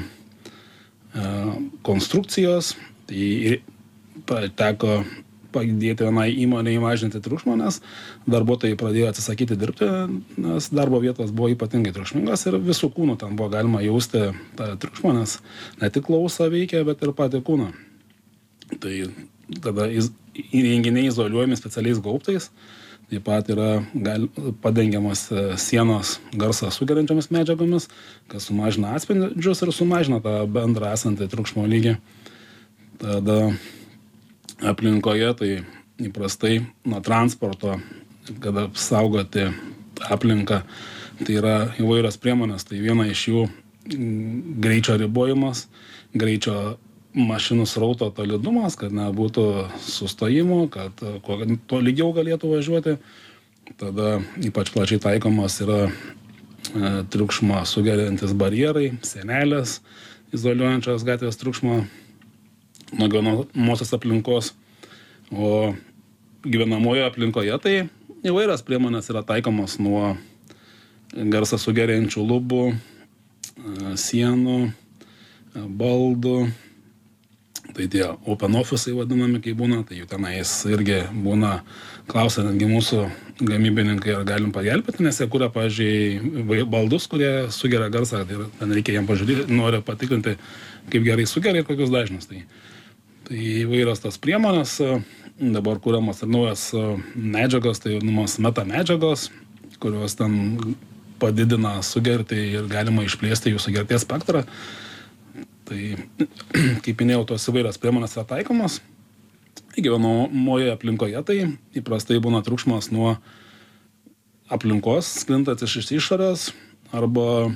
konstrukcijos, tai teko padėti vienai įmonei mažinti triukšmą, nes darbuotojai pradėjo atsisakyti dirbti, nes darbo vietos buvo ypatingai triukšmingas ir visų kūnų ten buvo galima jausti tą triukšmą, nes ne tik klausą veikia, bet ir patį kūną. Tai tada įrenginiai izoliuojami specialiais gaubtais, taip pat yra gal, padengiamas sienos garsą sugeriančiamis medžiagomis, kas sumažina atspindžius ir sumažina tą bendrą esantį triukšmo lygį. Tada aplinkoje tai įprastai nuo transporto, kada saugoti aplinką, tai yra įvairios priemonės. Tai viena iš jų greičio ribojimas, greičio mašinų srauto tolydumas, kad nebūtų sustojimų, kad kuo tolygiau galėtų važiuoti. Tada ypač plačiai taikomas yra e, triukšmą sugeriantis barjerai, sienelės, izoliuojančios gatvės triukšmą nuo gyvenamosios aplinkos. O gyvenamoje aplinkoje tai įvairios priemonės yra taikomos nuo garsą sugeriančių lubų, e, sienų, e, baldų. Tai tie open office'ai vadinami, kai būna, tai jų tenais irgi būna, klausia netgi mūsų gamybininkai, ar galim pagelbėti, nes jie kuria, pavyzdžiui, baldus, kurie sugeria garsą, tai ten reikia jam pažiūrėti, nori patikrinti, kaip gerai sugeria ir kokius dažnius. Tai, tai įvairios tas priemonės, dabar kuriamas ir naujas medžiagos, tai vadinamos meta medžiagos, kurios ten padidina sugerti ir galima išplėsti jų sugerties spektrą. Tai, kaip minėjau, tos įvairios priemonės yra taikomos. Gyvenamoje aplinkoje tai įprastai būna triukšmas nuo aplinkos, sklintantis iš išorės, arba uh,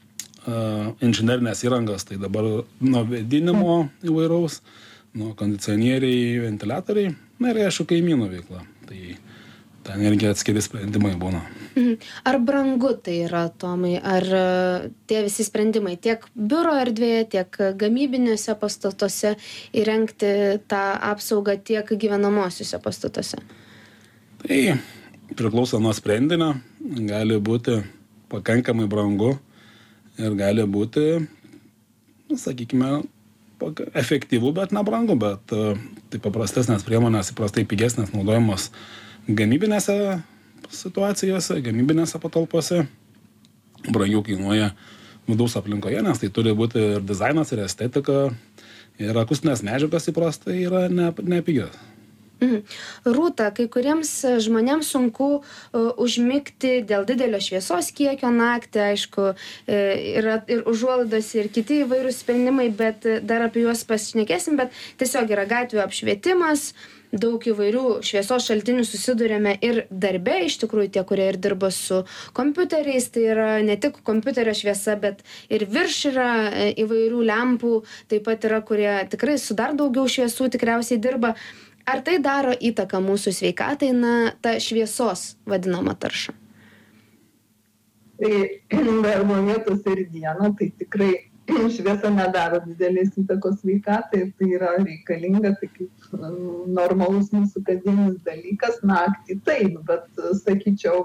inžinerinės įrangas, tai dabar nuo vėdinimo įvairaus, nuo kondicionieriai, ventiliatoriai, na ir aišku kaimynų veikla. Tai ten irgi atskiri sprendimai būna. Ar brangu tai yra, Tomai? Ar tie visi sprendimai tiek biuro erdvėje, tiek gamybiniuose pastatuose įrengti tą apsaugą, tiek gyvenamosiuose pastatuose? Tai priklauso nuo sprendinio. Gali būti pakankamai brangu ir gali būti, sakykime, efektyvu, bet nebrangu, bet tai paprastesnės priemonės, įprastai pigesnės naudojamos gamybinėse situacijose, gamybinėse patalpose. Brangiau kainuoja vidaus aplinkoje, nes tai turi būti ir dizainas, ir estetika, ir akustinės medžiagos įprastai yra nepigios. Mhm. Rūta, kai kuriems žmonėms sunku uh, užmigti dėl didelio šviesos kiekio naktį, aišku, e, yra ir užuolaidos, ir kiti įvairūs sprendimai, bet dar apie juos pasišnekėsim, bet tiesiog yra gatvių apšvietimas, daug įvairių šviesos šaltinių susidurėme ir darbe, iš tikrųjų tie, kurie ir dirba su kompiuteriais, tai yra ne tik kompiuterio šviesa, bet ir virš yra įvairių lempų, taip pat yra, kurie tikrai su dar daugiau šviesų tikriausiai dirba. Ar tai daro įtaką mūsų sveikatai, na, ta šviesos vadinama tarša? Tai darbo vietos ir dieną, tai tikrai šviesa nedaro didelės įtakos sveikatai ir tai yra reikalinga, tai kaip normalus mūsų kasdienis dalykas, naktį taip, bet sakyčiau,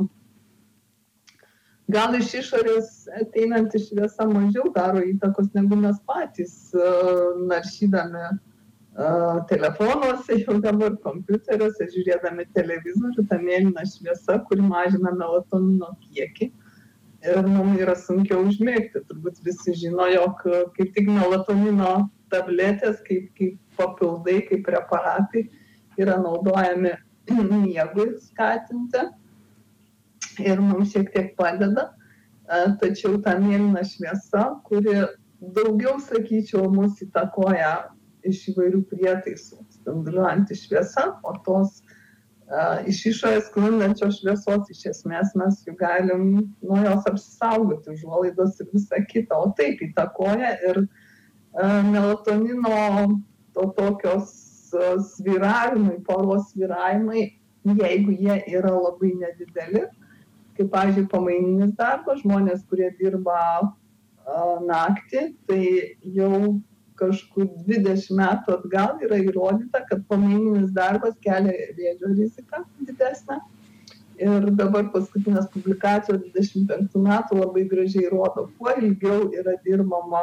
gal iš išorės ateinanti šviesa mažiau daro įtakos negu mes patys, naršydami telefonuose, jau dabar kompiuteriuose, žiūrėdami televizorių, ta mėlyna šviesa, kuri mažina melatonino kiekį. Ir mums yra sunkiau užmėgti. Turbūt visi žino, jog kaip tik melatonino tabletės, kaip, kaip papildai, kaip preparatai yra naudojami miegui skatinti. Ir mums šiek tiek padeda. Tačiau ta mėlyna šviesa, kuri daugiau, sakyčiau, mus įtakoja iš įvairių prietaisų, spinduliuojanti šviesa, o tos uh, iš išorės sklindančios šviesos, iš esmės mes jų galim nuo jos apsisaugoti, užuolaidos ir visa kita, o taip įtakoja ir uh, melatonino to tokios uh, svyravimai, poros svyravimai, jeigu jie yra labai nedideli, kaip, pavyzdžiui, pamaininis darbas, žmonės, kurie dirba uh, naktį, tai jau kažkur dvidešimt metų atgal yra įrodyta, kad pamaininis darbas kelia vėžio riziką didesnę. Ir dabar paskutinės publikacijos dvidešimt penktų metų labai gražiai rodo, kuo ilgiau yra dirbama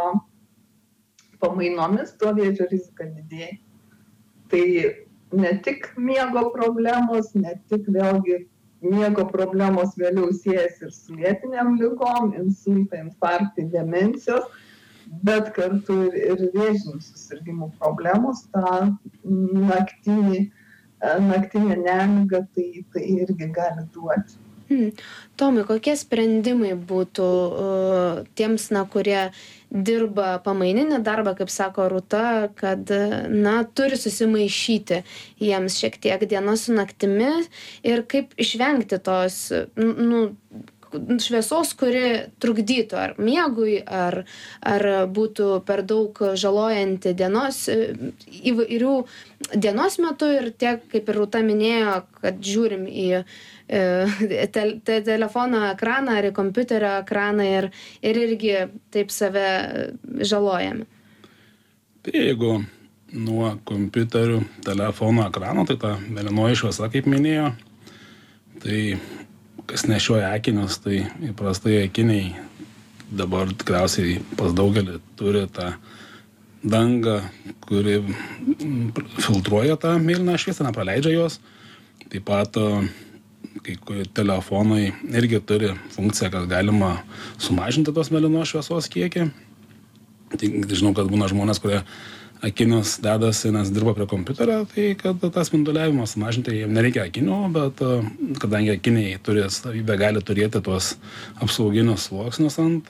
pamainomis, tuo vėžio rizika didėja. Tai ne tik miego problemos, ne tik vėlgi miego problemos vėliau siejasi ir su lėtiniam ligom, insultai, infarktai, demencijos, bet kartu ir, ir vėžinių susirgimų problemos, tą naktinį, naktinę nemigą tai, tai irgi gali duoti. Hmm. Tomai, kokie sprendimai būtų uh, tiems, na, kurie dirba pamaininį darbą, kaip sako Rūta, kad, na, turi susimaišyti jiems šiek tiek dienos su naktimi ir kaip išvengti tos, nu, šviesos, kuri trukdytų ar miegui, ar, ar būtų per daug žalojanti dienos, įvairių dienos metu ir tiek, kaip ir Rūta minėjo, kad žiūrim į te, te, telefono ekraną ar į kompiuterio ekraną ir, ir irgi taip save žalojame. Tai jeigu nuo kompiuterių, telefono ekrano, tai ta mėlynoji šviesa, kaip minėjo, tai kas nešioja akinius, tai įprastai akiniai dabar tikriausiai pas daugelį turi tą dangą, kuri filtruoja tą mėlyną šviesą, nepraleidžia jos. Taip pat kai telefonai irgi turi funkciją, kad galima sumažinti tos mėlynos šviesos kiekį. Tai žinau, kad būna žmonės, kurie akinius dedasi, nes dirba prie kompiuterio, tai kad tą spinduliavimą sumažinti, jiems nereikia akinių, bet kadangi akiniai turi savybę, gali turėti tuos apsauginius sluoksnius ant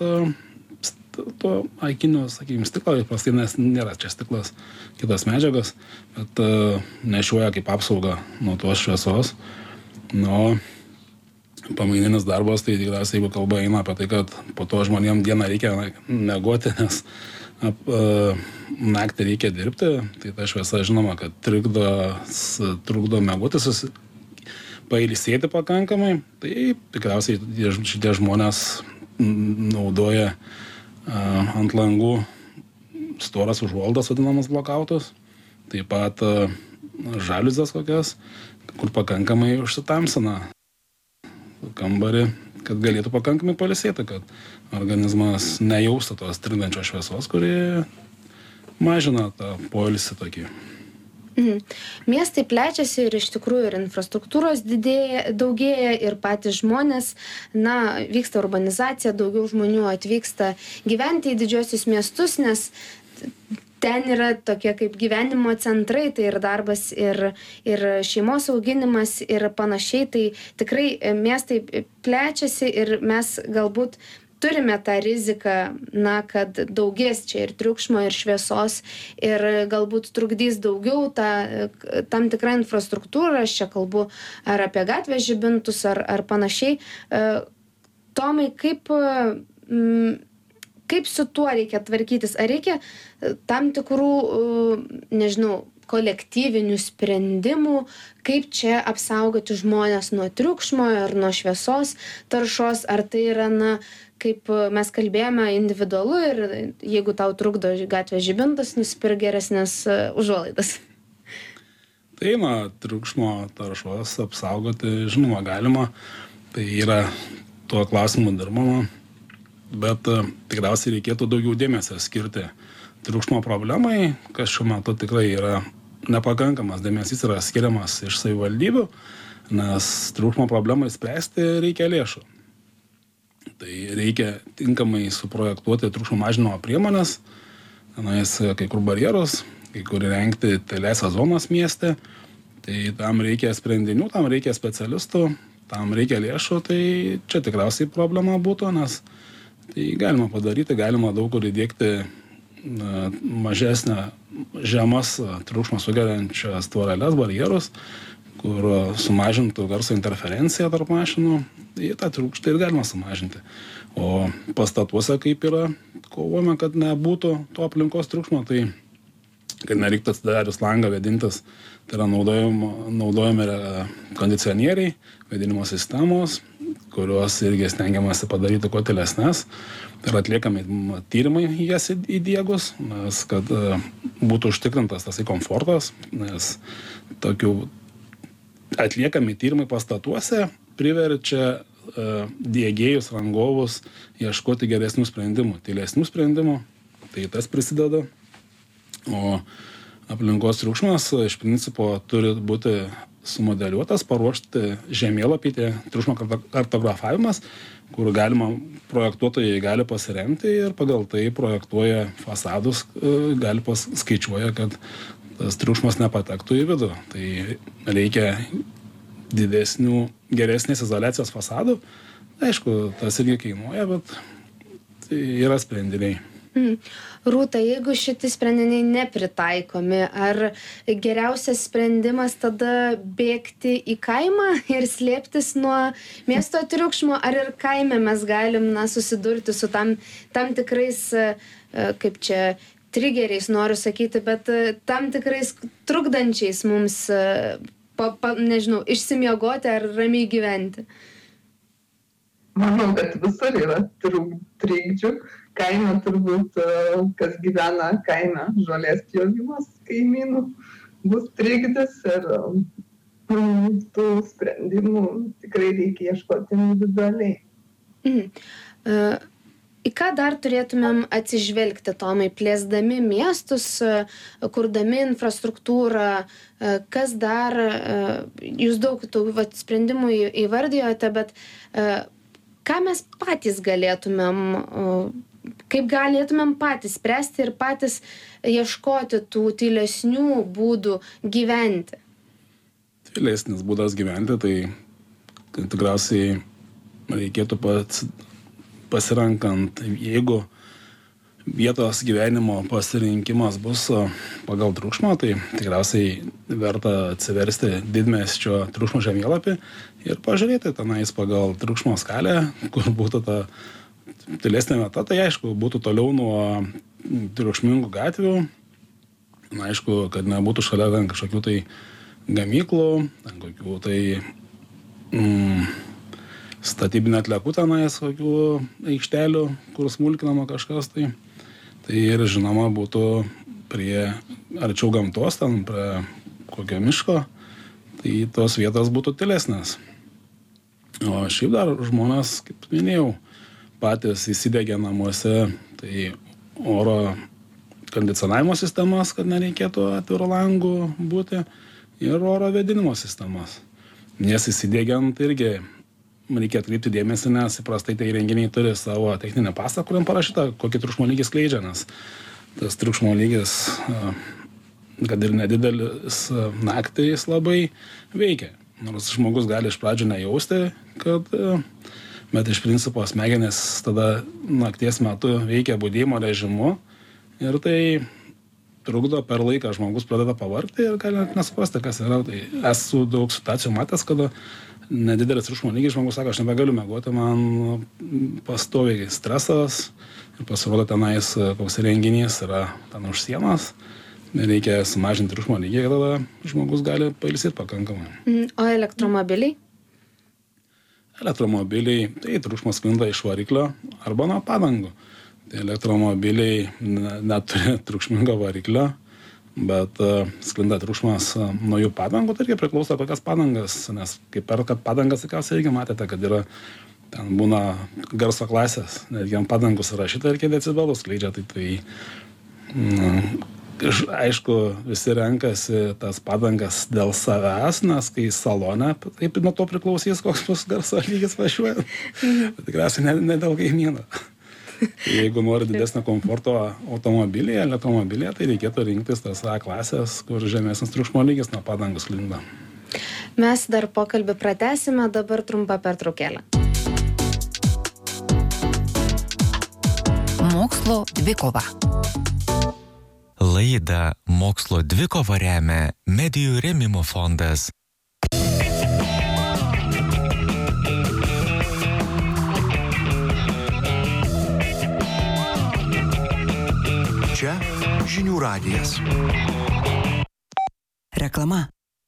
to akinių, sakykime, stiklo, įprastai nes nėra čia stiklas, kitos medžiagos, bet nešioja kaip apsauga nuo tos šviesos. Nu, pamaininis darbas, tai tikriausiai, jeigu kalba eina apie tai, kad po to žmonėm dieną reikia miegoti, nes ap, naktį reikia dirbti, tai ta šviesa žinoma, kad trukdo, trukdo miegoti, susi, pailsėti pakankamai, tai tikriausiai šitie žmonės naudoja uh, ant langų storas užuolaidas, vadinamas blokautus, taip pat uh, žaliuzės kokias, kur pakankamai užsitamsina kambarį, kad galėtų pakankamai pailsėti, kad organizmas nejaustų tos trikdančios šviesos, kuri mažina tą poilsį tokį. Mhm. Miestai plečiasi ir iš tikrųjų ir infrastruktūros didėja, daugėja ir patys žmonės, na, vyksta urbanizacija, daugiau žmonių atvyksta gyventi į didžiosius miestus, nes ten yra tokie kaip gyvenimo centrai, tai ir darbas, ir, ir šeimos auginimas ir panašiai, tai tikrai miestai plečiasi ir mes galbūt turime tą riziką, na, kad daugės čia ir triukšmo, ir šviesos, ir galbūt trukdys daugiau tą, tam tikrą infrastruktūrą, aš čia kalbu ar apie gatvės žibintus, ar, ar panašiai. Tomai, kaip, kaip su tuo reikia tvarkytis? Ar reikia tam tikrų, nežinau, kolektyvinių sprendimų, kaip čia apsaugoti žmonės nuo triukšmo ir nuo šviesos taršos, ar tai yra, na, kaip mes kalbėjome, individualu ir jeigu tau trukdo gatvės žibintas, nusipirk geresnės užuolaidas. Tai, na, triukšmo taršos apsaugoti, žinoma, galima. Tai yra tuo klausimu dirbama, bet tikriausiai reikėtų daugiau dėmesio skirti triukšmo problemai, kas šiuo metu tikrai yra nepakankamas dėmesys yra skiriamas iš savivaldybių, nes triukšmo problemai spręsti reikia lėšų. Tai reikia tinkamai suprojektuoti triukšmo mažinimo priemonės, tenais kai kur barjerus, kai kur įrengti tyliąsias zonas mieste, tai tam reikia sprendinių, tam reikia specialistų, tam reikia lėšų, tai čia tikriausiai problema būtų, nes tai galima padaryti, galima daug kur įdėkti na, mažesnę žemas triukšmą sugeriančias tvoreles, barjerus, kur sumažintų garso interferenciją tarp mašinų, tai tą triukštą ir galima sumažinti. O pastatuose kaip yra kovojama, kad nebūtų to aplinkos triukšmo, tai kad nereiktų atsidarius langą vėdintis, tai yra naudojami, naudojami kondicionieriai, vėdinimo sistemos, kurios irgi stengiamasi padaryti kuo tylesnes. Ir atliekami tyrimai jas įdiegus, nes kad būtų užtikrintas tasai komfortas, nes tokių atliekami tyrimai pastatuose priverčia uh, diegėjus, rangovus ieškoti geresnių sprendimų, tylesnių sprendimų, tai tas prisideda. O aplinkos triukšmas iš principo turi būti sumodeliuotas, paruošti žemėlapį, triukšmo kartografavimas, kur galima, projektuotojai gali pasiremti ir pagal tai projektuoja fasadus, gali paskaičiuoja, kad tas triukšmas nepatektų į vidų. Tai reikia didesnių, geresnės izoliacijos fasadų. Aišku, tas irgi kainuoja, bet tai yra sprendiniai. Mm. Rūta, jeigu šitie sprendiniai nepritaikomi, ar geriausias sprendimas tada bėgti į kaimą ir slėptis nuo miesto triukšmo, ar ir kaime mes galim na, susidurti su tam, tam tikrais, kaip čia, trigeriais noriu sakyti, bet tam tikrais trukdančiais mums, pa, pa, nežinau, išsimiegoti ar ramiai gyventi? Manau, kad visur yra trikdžių. Kaime turbūt, kas gyvena kaime, žolės pjovimas kaimynų bus trikdis ir mm, tų sprendimų tikrai reikia ieškoti individualiai. Mm. Uh, į ką dar turėtumėm atsižvelgti, Tomai, plėsdami miestus, kurdami infrastruktūrą, uh, kas dar, uh, jūs daug tų vat, sprendimų įvardijote, bet uh, ką mes patys galėtumėm uh, kaip galėtumėm patys spręsti ir patys ieškoti tų tylesnių būdų gyventi? Tylesnis būdas gyventi, tai tikriausiai reikėtų pats pasirankant, jeigu vietos gyvenimo pasirinkimas bus pagal triukšmą, tai tikriausiai verta atsiversti didmiesčio triukšmo žemėlapį ir pažiūrėti tenais pagal triukšmo skalę, kur būtų ta tylesnė vieta, tai aišku, būtų toliau nuo triukšmingų gatvių. Na, aišku, kad nebūtų šalia ten kažkokių tai gamyklų, ten kokių tai mm, statybinio atliekų tenais, kokių aikštelių, kur smulkinama kažkas tai. Tai ir žinoma būtų prie arčiau gamtos, ten prie kokio miško, tai tos vietos būtų tylesnės. O šiaip dar žmonės, kaip minėjau, patys įsidegė namuose, tai oro kondicionavimo sistemas, kad nereikėtų atviro langų būti, ir oro vėdinimo sistemas. Nes įsidėgiant irgi reikia atkreipti dėmesį, nes įprastai tai įrenginiai turi savo techninę pasą, kuriam parašyta, kokį triukšmo lygį skleidžia, nes tas triukšmo lygis, kad ir nedidelis naktį, jis labai veikia. Nors žmogus gali iš pradžių nejausti, kad bet iš principo smegenys tada nakties metu veikia budėjimo režimu ir tai trukdo per laiką, žmogus pradeda pavargti ir gali net nesuprasti, kas yra. Tai esu daug situacijų matęs, kada nedidelis triukšmo lygis, žmogus sako, aš nebegaliu miegoti, man pastoviai stresas ir pasirodo tenais koks renginys yra ten už sienos, reikia sumažinti triukšmo lygį, tada žmogus gali pailsėti pakankamai. O elektromobiliai? Elektromobiliai, tai triukšmas sklinda iš variklio arba nuo padangų. Tai elektromobiliai neturi triukšmingo variklio, bet uh, sklinda triukšmas uh, nuo jų padangų, tai irgi priklauso kokias padangas, nes kaip perkat padangas, tikriausiai irgi matėte, kad yra, ten būna garso klasės, netgi ant padangų surašyta ir kiek decibelų skleidžia, tai tai, na, aišku, visi renkasi tas padangas dėl savęs, nes kai salone, taip nuo to priklausys, koks bus garso lygis važiuojant, bet tikriausiai ne, ne dėl kaimyno. Jeigu nori didesnio komforto automobilyje, elektromobilyje, tai reikėtų rinktis tas A klasės, kur žemesnis triukšmo lygis nuo padangų sklinda. Mes dar pokalbį pratęsime, dabar trumpa pertraukėlė. Mokslo dvikova. Laidą Mokslo dvikova remia Medijų rėmimo fondas. Čia žinių radijas. Reklama.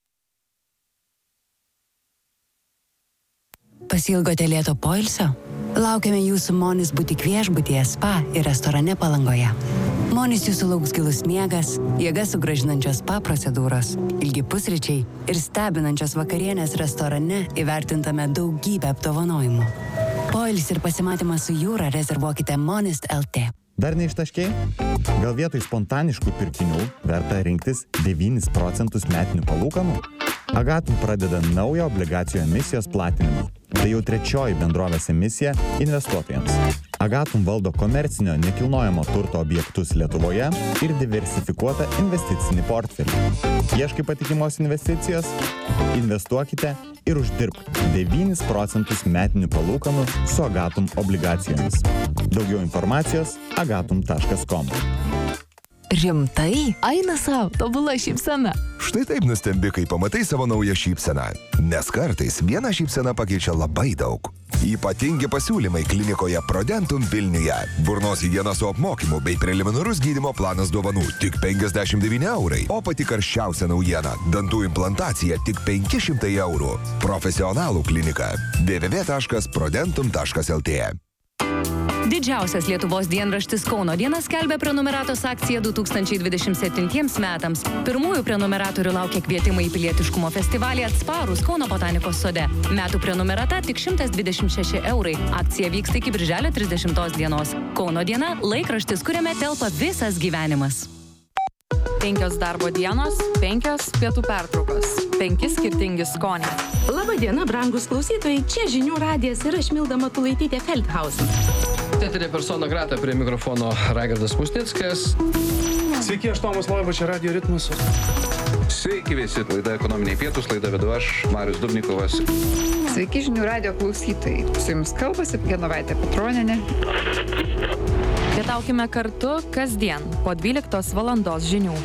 Pasiilgote lėto poilsio? Laukiame jūsų Monis butik viešbutyje, spa ir restorane Palangoje. Monis jūsų lauks gilus miegas, jėgas sugrąžinančios spa procedūros, ilgi pusryčiai ir stebinančios vakarienės restorane įvertintame daugybę apdovanojimų. Poilsį ir pasimatymą su jūra rezervuokite Monist L T. Dar neištaškiai? Gal vietoj spontaniškų pirkinių verta rinktis devynis procentus metinių palūkanų? Agatum pradeda naują obligacijų emisijos platinimą. Tai jau trečioji bendrovės emisija investuotojams. Agatum valdo komercinio nekilnojamo turto objektus Lietuvoje ir diversifikuotą investicinį portfelį. Ieškai patikimos investicijos? Investuokite ir uždirbk devynis procentus metinių palūkanų su Agatum obligacijomis. Daugiau informacijos agatum taškas com. Rimtai? Eina savo, tobula šypsena. Štai taip nustembi, kai pamatai savo naują šypseną. Nes kartais viena šypsena pakeičia labai daug. Ypatingi pasiūlymai klinikoje Prodentum Vilniuje. Burnos higiena su apmokymu bei preliminarus gydymo planas dovanų tik penkiasdešimt devyni eurai. O pati karščiausia naujiena – dantų implantacija tik penki šimtai eurų. Profesionalų klinika. w w w taškas prodentum taškas l t. Didžiausias Lietuvos dienraštis Kauno diena skelbia prenumeratos akciją du tūkstančiai dvidešimt septintiems metams. Pirmųjų prenumeratorių laukia kvietimai į pilietiškumo festivalį Atsparūs Kauno botanikos sode. Metų prenumerata tik šimtas dvidešimt šeši eurai. Akcija vyksta iki birželio trisdešimtos dienos. Kauno diena – laikraštis, kuriame telpa visas gyvenimas. Penkios darbo dienos, penkios pietų pertraukos, penki skirtingi skoniai. Labadiena, brangus klausytojai, čia žinių radijas ir aš Milda Matulaitytė Feldhausen. Teatrė persona grata, prie mikrofono Raigardas Musnickas. Sveiki, aš Tomas Loiba, čia Radio Ritmas. Sveiki visi, laida Ekonominiai pietūs, laida vedu aš, Marius Dubnikovas. Sveiki žinių radijo klausytojai, su jums kalbasi Genovaitė Petronienė. Pietaukime kartu kasdien po dvyliktos valandos žinių.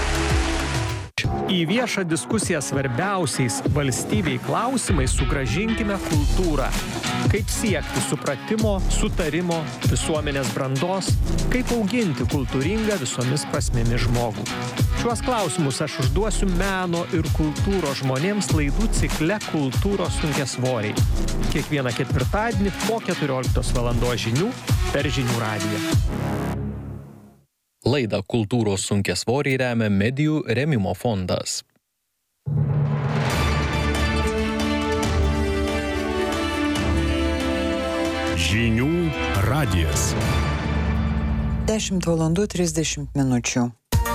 Į viešą diskusiją svarbiausiais valstybei klausimais sugrąžinkime kultūrą. Kaip siekti supratimo, sutarimo, visuomenės brandos, kaip auginti kultūringą visomis prasmėmis žmogų. Šiuos klausimus aš užduosiu meno ir kultūros žmonėms laidų cikle Kultūros sunkiasvoriai. Kiekvieną ketvirtadienį po keturioliktos valandos žinių per žinių radiją. Laidą Kultūros sunkiasvoriai remia Medijų rėmimo fondas. Žinių radijas. dešimt valandų trisdešimt minučių.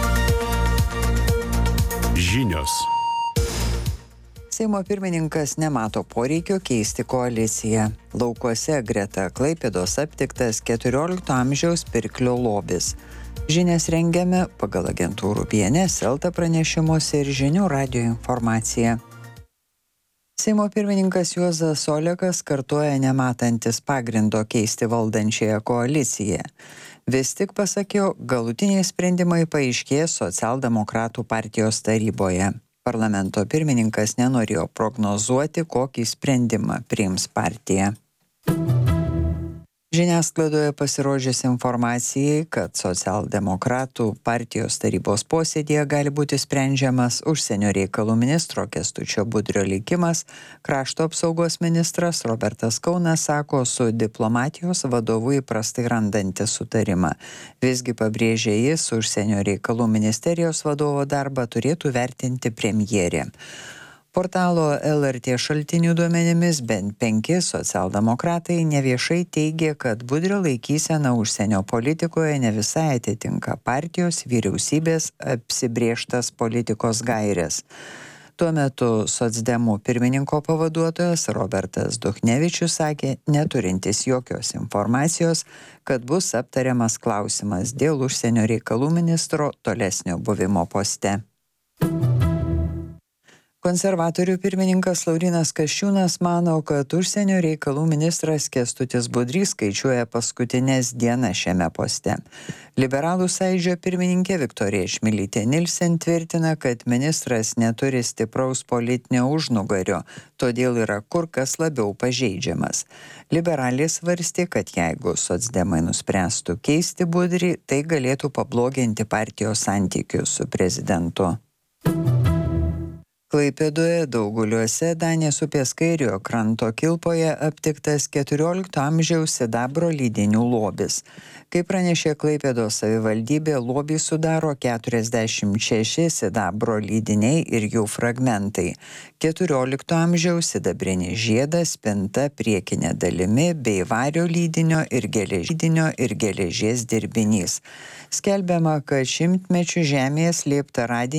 Žinios. Seimo pirmininkas nemato poreikio keisti koaliciją. Laukuose greta Klaipėdos aptiktas keturiolikto amžiaus pirklio lobis. Žinias rengiame pagal agentūrų B N S, Elta pranešimuose ir žinių radijo informaciją. Seimo pirmininkas Juozas Olekas kartoja nematantis pagrindo keisti valdančiąją koaliciją. Vis tik pasakiau, galutiniai sprendimai paaiškės Socialdemokratų partijos taryboje. Parlamento pirmininkas nenorėjo prognozuoti, kokį sprendimą priims partija. Žiniasklaidoje pasirodžius informacijai, kad socialdemokratų partijos tarybos posėdėje gali būti sprendžiamas užsienio reikalų ministro Kęstučio Budrio likimas, krašto apsaugos ministras Robertas Kaunas sako su diplomatijos vadovu įprastai randantis sutarimą. Visgi pabrėžė jis, užsienio reikalų ministerijos vadovo darbą turėtų vertinti premjerė. Portalo L R T šaltinių duomenimis bent penki socialdemokratai neviešai teigė, kad Budrio laikysena užsienio politikoje ne visai atitinka partijos vyriausybės apsibrėžtas politikos gairės. Tuo metu socdemų pirmininko pavaduotojas Robertas Duchnevičius sakė, neturintis jokios informacijos, kad bus aptariamas klausimas dėl užsienio reikalų ministro tolesnio buvimo poste. Konservatorių pirmininkas Laurynas Kasčiūnas mano, kad užsienio reikalų ministras Kęstutis Budrys skaičiuoja paskutinės dienas šiame poste. Liberalų sąjūdžio pirmininkė Viktorija Čmilytė Nilsen tvirtina, kad ministras neturi stipraus politinio užnugario, todėl yra kur kas labiau pažeidžiamas. Liberalė svarstė, kad jeigu socdemai nuspręstų keisti Budrį, tai galėtų pabloginti partijos santykius su prezidentu. Klaipėdoje Dauguliuose Danės upės kairiojo kranto kilpoje aptiktas keturiolikto amžiaus sidabro lydinių lobis. Kaip pranešė Klaipėdos savivaldybė, lobį sudaro keturiasdešimt šeši sidabro lydiniai ir jų fragmentai. keturiolikto amžiaus sidabrinis žiedas, spinta priekinė dalimi bei vario lydinio ir geležinio ir geležies dirbinys. Skelbiama, kad šimtmečių žemėje slėpta radinį